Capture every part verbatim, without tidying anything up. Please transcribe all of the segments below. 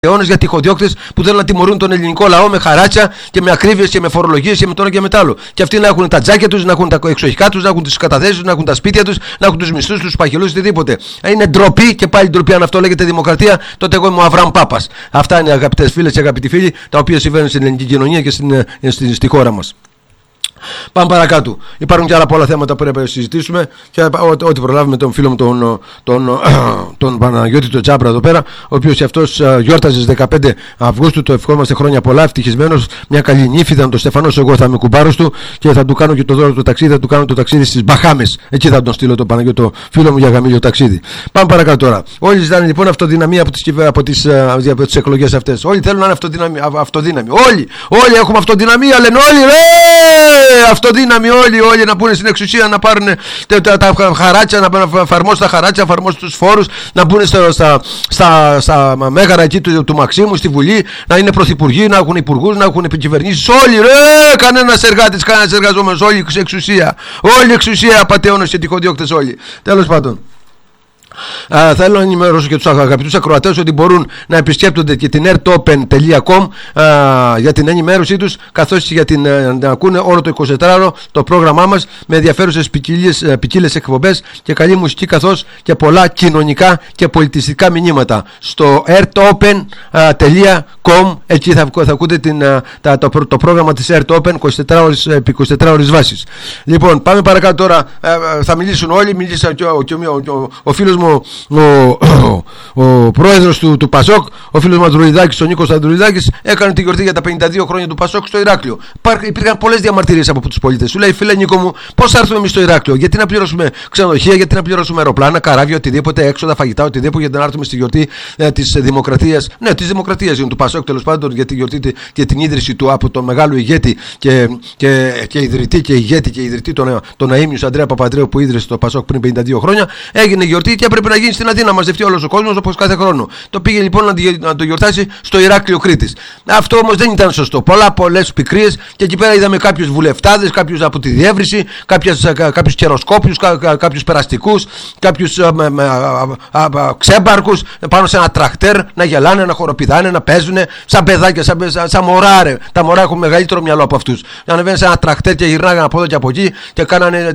αιώνες για τυχοδιώκτες που θέλουν να τιμωρούν τον ελληνικό λαό με χαράτσια και με ακρίβειες και με φορολογίες και με το ένα και με το άλλο. Και αυτοί να έχουν τα τζάκια τους, να έχουν τα εξοχικά τους, να έχουν τις καταθέσεις τους, να έχουν τα σπίτια τους, να έχουν τους μισθούς τους, παχυλούς, οτιδήποτε. Είναι ντροπή και πάλι ντροπή. Αν αυτό λέγεται δημοκρατία, τότε εγώ είμαι ο Αβραάμ Πάπας. Αυτά είναι, αγαπητές φίλες και αγαπητοί φίλοι, τα οποία συμβαίνουν στην ελληνική κοινωνία και στην, στην, στη χώρα μας. Πάμε παρακάτω. Υπάρχουν και άλλα πολλά θέματα που πρέπει να συζητήσουμε. Και ό,τι προλάβουμε τον φίλο μου τον, τον, τον, τον Παναγιώτη τον Τσάμπρα εδώ πέρα, ο οποίος και αυτός γιόρταζε στις δεκαπέντε Αυγούστου. Το ευχόμαστε χρόνια πολλά. Ευτυχισμένος, μια καλή νύφη. Ήταν το Στεφανός, εγώ θα είμαι κουμπάρος του και θα του κάνω και το δώρο του ταξίδι. Θα του κάνω το ταξίδι στις Μπαχάμες. Εκεί θα τον στείλω τον Παναγιώτη, το φίλο μου, για γαμήλιο ταξίδι. Πάμε παρακάτω τώρα. Όλοι ζητάνε λοιπόν αυτοδυναμία από τις, από τις, από τις εκλογές αυτές. Όλοι θέλουν να είναι αυτοδυναμία. αυτοδύναμοι. Όλοι, όλοι έχουμε αυτοδυναμία, λένε όλοι. Ρε! Αυτοδύναμοι όλοι, όλοι να μπουν στην εξουσία, να πάρουν τα, τα, τα χαράτσια, να εφαρμόσουν τα χαράτσια, να εφαρμόσουν τους φόρους, να μπουν στα, στα, στα, στα μέγαρα εκεί του, του Μαξίμου, στη Βουλή, να είναι πρωθυπουργοί, να έχουν υπουργούς, να έχουν κυβερνήσεις. Όλοι, ρε! Κανένας εργάτης, κανένας εργαζόμενος, όλοι εξουσία. Όλοι εξουσία, απατεώνες και τυχοδιώκτες όλοι. Τέλος πάντων. Uh, θέλω να ενημερώσω και τους αγαπητούς ακροατές ότι μπορούν να επισκέπτονται και την ertopen τελεία com uh, για την ενημέρωσή τους, καθώς και για την, uh, να ακούνε όλο το εικοσιτετράωρο το πρόγραμμά μας με ενδιαφέρουσες ποικίλες εκπομπές και καλή μουσική, καθώς και πολλά κοινωνικά και πολιτιστικά μηνύματα στο ertopen τελεία com. Εκεί θα, θα ακούτε την, uh, τα, το, το πρόγραμμα της ertopen είκοσι τέσσερις ώρες βάσης. Λοιπόν, πάμε παρακάτω τώρα. Uh, θα μιλήσουν όλοι. Μίλησα και ο, και ο, ο, ο φίλος μου Ο, ο, ο, ο πρόεδρος του, του Πασόκ, ο φίλος μου Ανδρουλιδάκης, ο Νίκος Ανδρουλιδάκης, έκανε τη γιορτή για τα πενήντα δύο χρόνια του Πασόκ στο Ηράκλειο. Υπήρχαν πολλές διαμαρτυρίες από τους πολίτες. Σου λέει, φίλε Νίκο μου, πώς θα έρθουμε εμείς στο Ηράκλειο? Γιατί να πληρώσουμε ξενοδοχεία, γιατί να πληρώσουμε αεροπλάνα, καράβια, οτιδήποτε, έξοδα, φαγητά, οτιδήποτε, για να έρθουμε στη γιορτή ε, της Δημοκρατίας. Ναι, της Δημοκρατίας είναι του Πασόκ, τέλος πάντων, για τη γιορτή και την ίδρυση του από τον μεγάλο ηγέτη και, και, και ιδρυτή και ηγέτη και ιδρυτή τον, τον Αείμνηους Ανδρέα Παπανδρέου που ίδρυσε το Πασόκ πριν πενήντα δύο χρόνια. Έγινε γιορτή και έπρεπε να γίνει στην Αθήνα, να μαζευτεί όλος ο κόσμος όπως κάθε χρόνο. Το πήγε λοιπόν να, να το γιορτάσει στο Ηράκλειο Κρήτης. Αυτό όμως δεν ήταν σωστό. Πολλά, πολλές πικρίες, και εκεί πέρα είδαμε κάποιους βουλευτάδες, κάποιους από τη διεύρυνση, κάποιους καιροσκόπιους, κάποιους περαστικούς, κάποιους ξέμπαρκους πάνω σε ένα τρακτέρ να γελάνε, να χοροπηδάνε, να παίζουν σαν παιδάκια, σαν, σαν, σαν μωράρε. Τα μωρά έχουν μεγαλύτερο μυαλό από αυτούς. Να ανεβαίνουν σε ένα τρακτέρ και γυρνάγαν από εδώ και από εκεί και κάνανε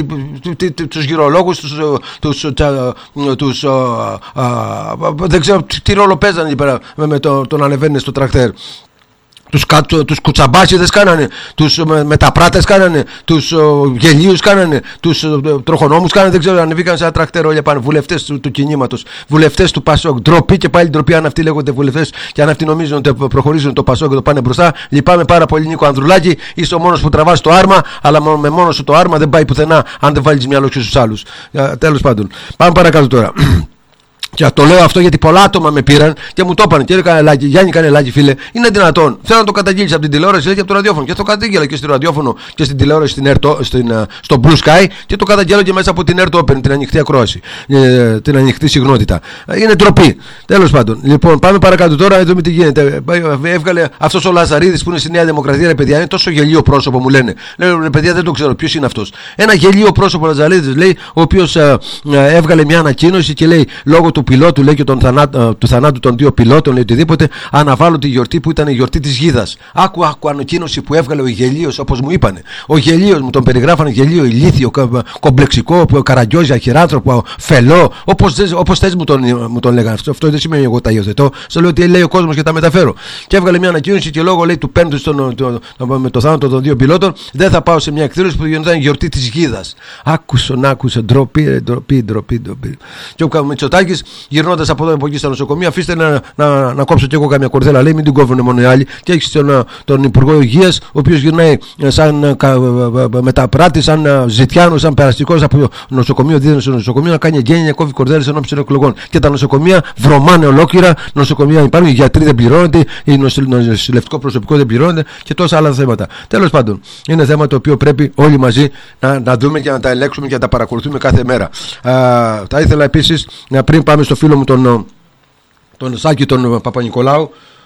τους γυρολόγους, τους τους, α, α, δεν ξέρω τι ρόλο παίζανε εκεί πέρα με, με το, το να ανεβαίνουν στο τρακτέρ. Τους, τους κουτσαμπάσιδες κάνανε, τους μεταπράτες κάνανε, τους ο, γελίους κάνανε, τους τροχονόμους κάνανε, δεν ξέρω, ανεβήκαν σε ένα τρακτέρ όλοι πάνω, βουλευτές του, του κινήματος, βουλευτές του Πασόκ. Ντροπή και πάλι ντροπή αν αυτοί λέγονται βουλευτές και αν αυτοί νομίζουν ότι προχωρήσουν το Πασόκ και το πάνε μπροστά. Λυπάμαι πάρα πολύ, Νίκο Ανδρουλάκη, είσαι ο μόνος που τραβάς το άρμα, αλλά με μόνο σου το άρμα δεν πάει πουθενά αν δεν βάλεις μυαλό και στους άλλους. Τέλος πάντων, πάμε παρακάτω τώρα. Και το λέω αυτό γιατί πολλά άτομα με πήραν και μου το είπαν. Κύριε Κανελάκη, Γιάννη Κανελάκη, φίλε, είναι δυνατόν? Θέλω να το καταγγείλεις από την τηλεόραση και από το ραδιόφωνο. Και το καταγγείλα και στο ραδιόφωνο και στην τηλεόραση, στην Air, στην, στο Blue Sky, και το καταγγέλω και μέσα από την Air Open, την ανοιχτή ακρόαση, ε, την ανοιχτή συγνότητα. Είναι ντροπή. Τέλος πάντων. Λοιπόν, πάμε παρακάτω τώρα, να δούμε τι γίνεται. Έβγαλε αυτός ο Λαζαρίδης που είναι στη Νέα Δημοκρατία, ρε παιδιά, είναι τόσο γελίο πρόσωπο, μου λένε. Λέω, ρε παιδιά, δεν το ξέρω ποιος είναι αυτός. Ένα γελίο πρόσωπο Λαζαρίδης, λέει, ο οποίος ε, ε, έβγαλε μια ανακοίνωση και λέει, λόγω του πιλότου, λέει, και τον θανά, του θανάτου των δύο πιλότων, λέει, οτιδήποτε, αναβάλω τη γιορτή που ήταν η γιορτή της Γίδας. Άκου, άκου ανακοίνωση που έβγαλε ο γελίος, όπως μου είπανε. Ο γελίος, μου τον περιγράφανε γελίο, ηλίθιο, κομπλεξικό, καραγκιόζια, χειράνθρωπο, φελό, όπως, όπως θες μου τον, μου τον λέγανε. Αυτό, αυτό δεν σημαίνει εγώ τα υιοθετώ. Στο λέω ότι λέει ο κόσμος και τα μεταφέρω. Και έβγαλε μια ανακοίνωση και λόγω, λέει, του πέμπτου στον, το, το, με το θάνατο των δύο πιλότων, δεν θα πάω σε μια εκδήλωση που γινόταν η γιορτή της Γίδας. Άκουσον, άκουσον, ντροπή, ντροπή, ντροπή, ντροπή. Και ο Μητσοτάκης, γυρνώντας από εδώ από εκεί στα νοσοκομεία, αφήστε να, να, να κόψω κι εγώ καμιά κορδέλα, λέει, μην την κόβουν μόνο οι άλλοι. Και έχει τον, τον Υπουργό Υγείας, ο οποίος γυρνάει σαν μεταπράτη, σαν ζητιάνο, σαν περαστικός από νοσοκομείο, δίδυνο στο νοσοκομείο, να κάνει εγγένεια, να κόβει κορδέλες ενώπιση των εκλογών. Και τα νοσοκομεία βρωμάνε ολόκληρα, νοσοκομεία υπάρχουν, οι γιατροί δεν πληρώνονται, η νοσηλευτικό προσωπικό δεν πληρώνεται και τόσα άλλα θέματα. Τέλος πάντων, είναι θέμα το οποίο πρέπει όλοι μαζί να, να δούμε και να τα ελέγξουμε και να τα παρακολουθούμε κάθε μέρα. Α, θα ήθελα επίσης, πριν πάμε στο φίλο μου τον, τον Σάκη τον Παπα-Νικολάου,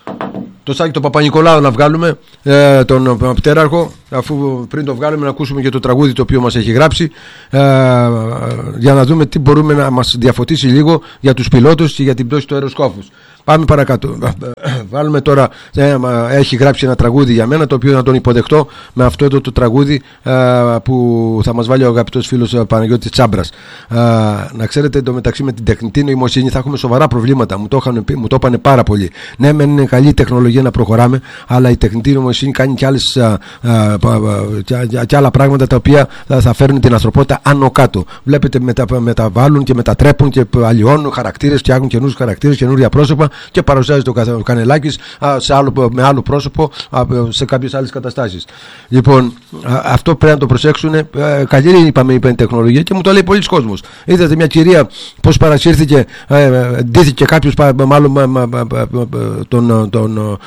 το Σάκη τον Παπα-Νικολάου να βγάλουμε, ε, τον πτέραρχο, αφού πριν το βγάλουμε να ακούσουμε και το τραγούδι το οποίο μας έχει γράψει, ε, για να δούμε τι μπορούμε να μας διαφωτίσει λίγο για τους πιλότους και για την πτώση του αεροσκόφους. Πάμε παρακάτω. Βάλουμε τώρα, ε, έχει γράψει ένα τραγούδι για μένα, το οποίο να τον υποδεχτώ με αυτό εδώ το τραγούδι ε, που θα μας βάλει ο αγαπητός φίλος ε, Παναγιώτης Τσάμπρας. Ε, να ξέρετε, εντωμεταξύ με την τεχνητή νοημοσύνη θα έχουμε σοβαρά προβλήματα. Μου το, είχαν, μου το είπανε πάρα πολύ. Ναι, μεν είναι καλή η τεχνολογία να προχωράμε, αλλά η τεχνητή νοημοσύνη κάνει και, άλλες, ε, ε, και, και άλλα πράγματα τα οποία θα φέρουν την ανθρωπότητα άνω κάτω. Βλέπετε, μετα, μεταβάλλουν και μετατρέπουν και αλλοιώνουν χαρακτήρες, φτιάχνουν καινούριους χαρακτήρες, καινούρια πρόσωπα και παρουσιάζει το Κανελάκης σε άλλο, με άλλο πρόσωπο σε κάποιες άλλες καταστάσεις. Λοιπόν, αυτό πρέπει να το προσέξουν. Καλή είπαμε, είπε η τεχνολογία και μου το λέει πολλοί κόσμος. Είδατε μια κυρία πώς παρασύρθηκε, ντύθηκε κάποιος, μάλλον τον, τον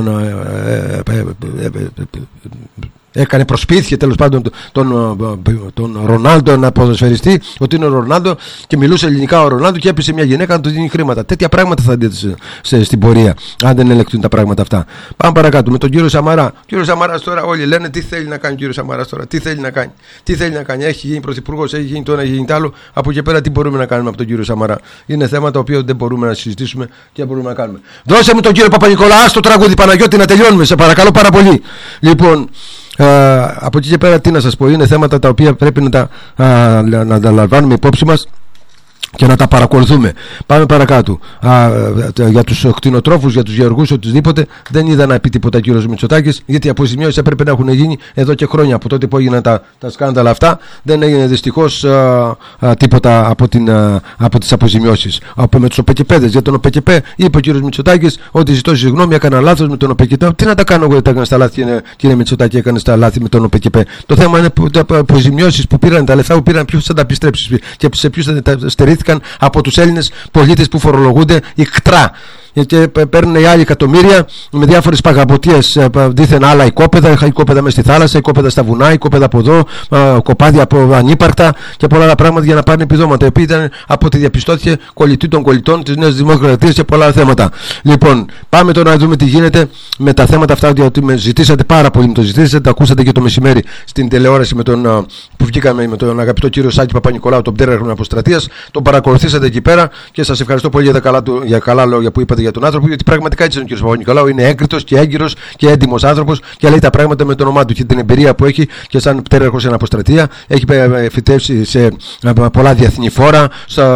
έκανε προσπίθηκε τέλος πάντων τον, τον, τον Ρονάλντο να ποδοσφαιριστεί, ότι είναι ο Ρονάλντο και μιλούσε ελληνικά ο Ρονάλντο και έπεισε μια γυναίκα να του δίνει χρήματα. Τέτοια πράγματα θα δείτε σε, σε, στην πορεία, αν δεν ελεκτούν τα πράγματα αυτά. Πάμε παρακάτω με τον κύριο Σαμαρά. Κύριο Σαμαράς τώρα, όλοι λένε τι θέλει να κάνει ο κύριο Σαμαράς τώρα, τι θέλει να κάνει. Τι θέλει να κάνει, έχει γίνει πρωθυπουργός, έχει γίνει το ένα, έχει γίνει το άλλο. Από εκεί πέρα τι μπορούμε να κάνουμε από τον κύριο Σαμαρά. Είναι θέματα τα οποία δεν μπορούμε να συζητήσουμε και μπορούμε να κάνουμε. Δώσε μου τον κύριο Παπα-Νικολάου στο τραγούδι, Παναγιώτη, να τελειώνουμε, σε παρακαλώ πάρα πολύ. Λοιπόν. Uh, από εκεί και πέρα τι να σας πω, είναι θέματα τα οποία πρέπει να τα, uh, να τα λαμβάνουμε υπόψη μας και να τα παρακολουθούμε. Πάμε παρακάτω. Α, για τους κτηνοτρόφους, για τους γεωργούς, οτιδήποτε, δεν είδα να πει τίποτα κύριος Μητσοτάκης, γιατί οι αποζημιώσεις έπρεπε να έχουν γίνει εδώ και χρόνια. Από τότε που έγιναν τα, τα σκάνδαλα αυτά, δεν έγινε δυστυχώς α, α, τίποτα από, την, α, από τις αποζημιώσεις. Από, με τους ΟΠΕΚΕΠΕΔες. Για τον ΟΠΕΚΕΠΕ είπε ο κύριος Μητσοτάκης ότι ζητώ συγγνώμη, έκανα λάθος με τον ΟΠΕΚΕΠΕ. Τι να τα κάνω εγώ, έκανα στα λάθη, κύριε, κύριε Μητσοτάκη, έκανε στα λάθη με τον ΟΠΕΚΕΠΕ. Το θέμα είναι που τα αποζημιώσεις που πήραν, τα λεφτά που πήραν, ποιος θα τα επιστρέψει και σε ποιους θα τα στερήθηκαν από τους Έλληνες πολίτες που φορολογούνται ικτρά. Και παίρνουν οι άλλοι εκατομμύρια με διάφορες παγαποτίες, δίθεν άλλα οικόπεδα, οικόπεδα μέσα στη θάλασσα, οικόπεδα στα βουνά, οικόπεδα από εδώ, κοπάδια από ανύπαρκτα και πολλά άλλα πράγματα για να πάρουν επιδόματα. Οι οποίοι ήταν από ό,τι διαπιστώθηκε κολλητοί των κολλητών της Νέας Δημοκρατίας και πολλά άλλα θέματα. Λοιπόν, πάμε τώρα να δούμε τι γίνεται με τα θέματα αυτά, διότι με ζητήσατε πάρα πολύ, με το ζητήσατε, τα ακούσατε και το μεσημέρι στην τηλεόραση με τον, που βγήκαμε με τον αγαπητό κύριο Σάκη Παπα-Νικολάου, τον πτέραρχο Αποστρατείας. Τον παρακολουθήσατε εκεί πέρα και σας ευχαριστώ πολύ για τα καλά, του, για καλά λόγια που είπατε για τον άνθρωπο, γιατί πραγματικά έτσι είναι ο κ. Παπα-Νικολάου. Είναι έγκριτος και έγκυρος και έντιμος άνθρωπος και λέει τα πράγματα με το όνομά του και την εμπειρία που έχει και σαν πτέραρχος σε αποστρατεία. Έχει φυτέψει σε πολλά διεθνή φόρα,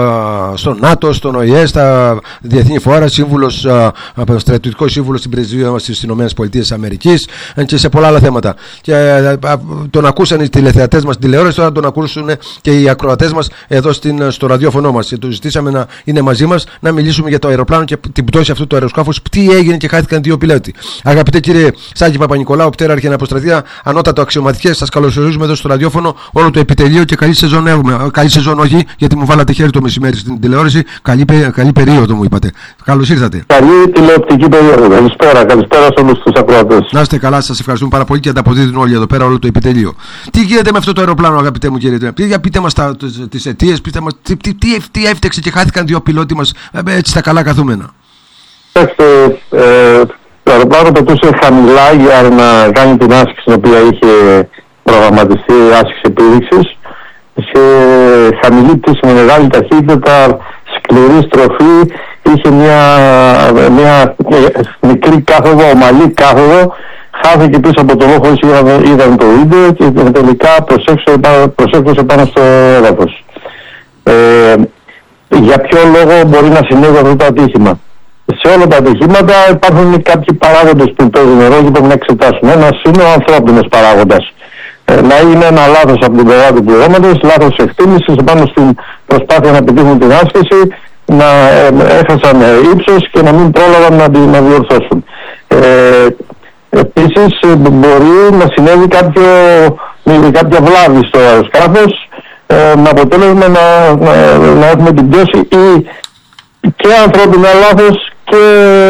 στο ΝΑΤΟ, στον ΟΗΕ, στα διεθνή φόρα, σύμβουλος, στρατιωτικός σύμβουλος στην πρεσβεία μας στις ΗΠΑ και σε πολλά άλλα θέματα. Και τον ακούσαν οι τηλεθεατές μας στην τηλεόραση, τώρα τον ακούσουν και οι ακροατές μας εδώ στην, στο ραδιόφωνο μας. Και του ζητήσαμε να είναι μαζί μας να μιλήσουμε για το αεροπλάνο και την πτώση αυτού του αεροσκάφους. Τι έγινε και χάθηκαν δύο πιλότοι. Αγαπητέ κύριε Σάκη Παπα-Νικολάου, πτέραρχε εν αποστρατεία, ανώτατο αξιωματικέ, σας καλωσορίζουμε εδώ στο ραδιόφωνο, όλο το επιτελείο και καλή σεζόν έχουμε. Καλή σεζόν, όχι, γιατί μου βάλατε χέρι το μεσημέρι στην τηλεόραση. Καλή, καλή περίοδο μου είπατε. Καλώς ήρθατε. Καλή τηλεοπτική περίοδο. Καλησπέρα, καλησπέρα σε όλους τους ακροατές. Να είστε καλά, σας ευχαριστούμε πάρα πολύ και ανταποδίδουν όλοι εδώ πέρα όλο το επιτελείο. Τι γίνεται με αυτό το αεροπλάνο, αγαπητέ μου κύριε? Για πείτε μας τις αιτίες, πείτε μας τι, τι, τι, τι έφτεξε και χάθηκαν δύο πιλότοι μας έτσι στα καλά καθούμενα. Κοιτάξτε, ε, το αεροπλάνο πετούσε χαμηλά για να κάνει την άσκηση την οποία είχε προγραμματιστεί, άσκηση επίδειξης, σε χαμηλή πτήση με μεγάλη ταχύτητα, σκληρή στροφή, είχε μια, μια μικρή κάθοδο, ομαλή κάθοδο, χάθηκε πίσω από το λόγο, είδαν, είδαν το βίντεο και τελικά προσέξωσε πάνω στο έδαφος. Ε, για ποιο λόγο μπορεί να συνέβη αυτό το ατύχημα? Σε όλα τα ατυχήματα υπάρχουν κάποιοι παράγοντες που παίζουν ρόλο και πρέπει να εξετάσουμε. Ένας είναι ο ανθρώπινος παράγοντας. Ε, να είναι ένα λάθος από την πλευρά του πληρώματος, λάθος εκτίμησης πάνω στην προσπάθεια να επιτύχουν την άσκηση, να ε, έχασαν ε, ύψος και να μην πρόλαβαν να, δι, να διορθώσουν. Ε, επίσης ε, μπορεί να συνέβη κάποιο, κάποια βλάβη στο αεροσκάφος ε, με αποτέλεσμα να, να, να έχουμε την πτώση ή και ανθρώπινα λάθος και,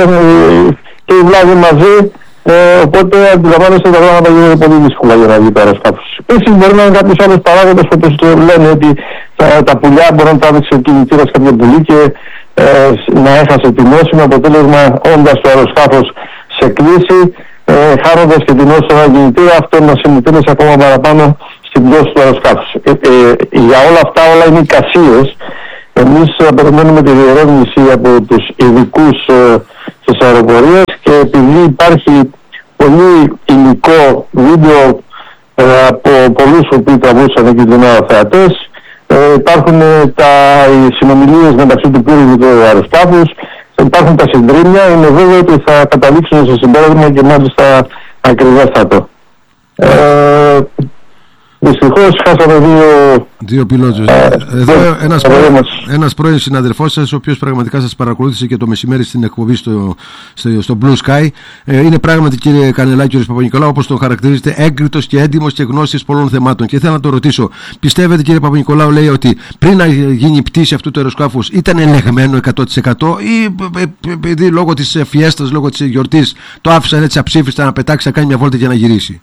και η βλάβη μαζί, ε, οπότε αντιλαμβάνεστε τα πράγματα γίνονται πολύ δύσκολα για να βγει το αεροσκάφος. Επίσης μπορεί να είναι κάποιος άλλος παράγοντας, όπως το λένε ότι τα, τα πουλιά μπορεί να τράβηξε ο κινητήρας κάποιο πουλί και ε, να έχασε την όση, με αποτέλεσμα όντας το αεροσκάφος σε κρίση, ε, χάνοντας και την όση του κινητήρα, αυτό να συμμετείχε ακόμα παραπάνω στην πτώση του αεροσκάφους. Ε, ε, για όλα αυτά όλα είναι εικασίες. Εμείς περιμένουμε τη διερεύνηση από τους ειδικούς ε, της αεροπορίας, και επειδή υπάρχει πολύ υλικό βίντεο ε, από πολλούς που τραβούσαν εκεί την ώρα θεατές, ε, υπάρχουν τα, οι συνομιλίες μεταξύ του πύργου και του αεροσκάφους, υπάρχουν τα συντρίμμια. Είναι βέβαιο ότι θα καταλήξουν σε συμπέρασμα και μάλιστα ακριβέστατο. Ε, Δυστυχώς χάσαμε δύο, δύο πιλότους. Ε, Εδώ δύο, ένας, δύο, πρώην, μας. ένας πρώην συναδελφός σας, ο οποίος πραγματικά σας παρακολούθησε και το μεσημέρι στην εκπομπή στο, στο, στο Blue Sky, ε, είναι πράγματι, κύριε Κανελάκη, ο Παπα-Νικολάου, όπως τον χαρακτηρίζετε, έγκριτος και έντιμος και γνώστης πολλών θεμάτων. Και θέλω να το ρωτήσω, πιστεύετε, κύριε Παπα-Νικολάου, λέει ότι πριν να γίνει η πτήση αυτού του αεροσκάφους ήταν ελεγμένο εκατό τοις εκατό, ή επειδή λόγω της φιέστας, λόγω της γιορτής, το άφησαν έτσι αψήφιστα να πετάξει, να κάνει μια βόλτα και να γυρίσει?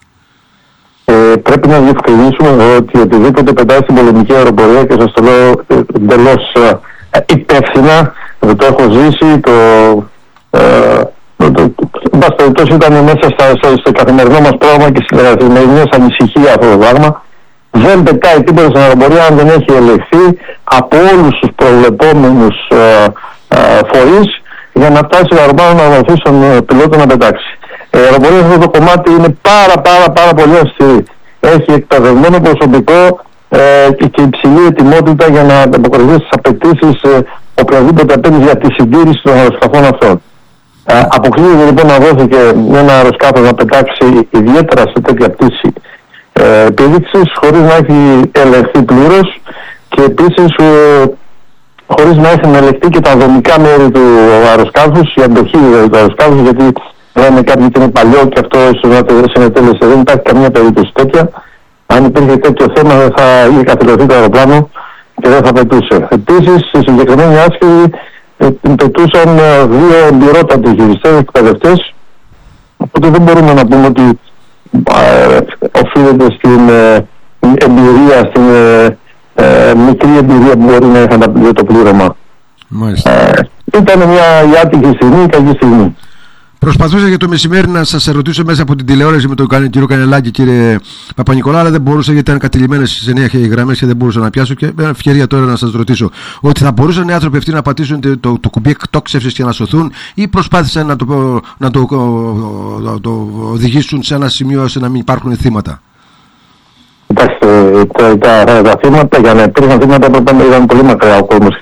Ε, πρέπει να διευκρινίσουμε ότι οτιδήποτε πετάει στην πολεμική αεροπορία, και σας το λέω εντελώς ε, υπεύθυνα, το, το έχω ζήσει, το, ε, το, το, το, το, το ήταν μέσα στα, στο, στο καθημερινό μας πρόγραμμα και στις καθημερινές ανησυχία αυτό το πράγμα. Δεν πετάει τίποτα στην αεροπορία αν δεν έχει ελεγχθεί από όλους τους προβλεπόμενους ε, ε, φορείς, για να φτάσει ο αεροπλάνο να βοηθήσει τον πιλότο να πετάξει. Η αεροπορία σε αυτό το κομμάτι είναι πάρα πάρα πάρα πολύ αυστηρή. Έχει εκπαιδευμένο προσωπικό ε, και, και υψηλή ετοιμότητα για να ανταποκριθεί στις απαιτήσεις ε, οποιαδήποτε απαιτήσει για τη συντήρηση των αεροσκαφών αυτών. Ε, αποκλείεται λοιπόν να δόθηκε ένα αεροσκάφος να πετάξει ιδιαίτερα σε τέτοια πτήση ε, επίδειξης, χωρίς να έχει ελεγχθεί πλήρως, και επίσης ε, χωρίς να έχει ελεγχθεί και τα δομικά μέρη του αεροσκάφους, η αντοχή του αεροσκάφους, γιατί λένε κάποιοι ότι είναι παλιό και αυτό ίσως να το συνετέλεσε. Δεν υπάρχει καμία περίπτωση τέτοια. Αν υπήρχε τέτοιο θέμα, δεν θα είχε καθυλωθεί το αεροπλάνο και δεν θα πετούσε. Επίσης, στη συγκεκριμένη άσκηση πετούσαν δύο εμπειρότατοι χειριστές, εκπαιδευτές, οπότε δεν μπορούμε να πούμε ότι ε, οφείλεται στην ε, εμπειρία, στην ε, ε, μικρή εμπειρία που μπορεί να είχαν το πλήρωμα. Ε, ήταν μια η άτυχη στιγμή, η κακή στιγμή. Προσπαθούσα για το μεσημέρι να σας ερωτήσω μέσα από την τηλεόραση με τον κύριο Κανελάκη, κύριε Παπα-Νικολάου, αλλά δεν μπορούσα, γιατί ήταν κατηλημένες στις εννιά γραμμές και δεν μπορούσα να πιάσω. Και με ευκαιρία τώρα να σας ρωτήσω, ότι θα μπορούσαν οι άνθρωποι αυτοί να πατήσουν το, το, το κουμπί εκτόξευσης και να σωθούν, ή προσπάθησαν να το, να το, να το οδηγήσουν σε ένα σημείο ώστε να μην υπάρχουν θύματα? Κοιτάξτε, τα, τα, τα θύματα, για να υπήρχαν θύματα, πρέπει να ήταν πολύ μακριά ο κόσμος,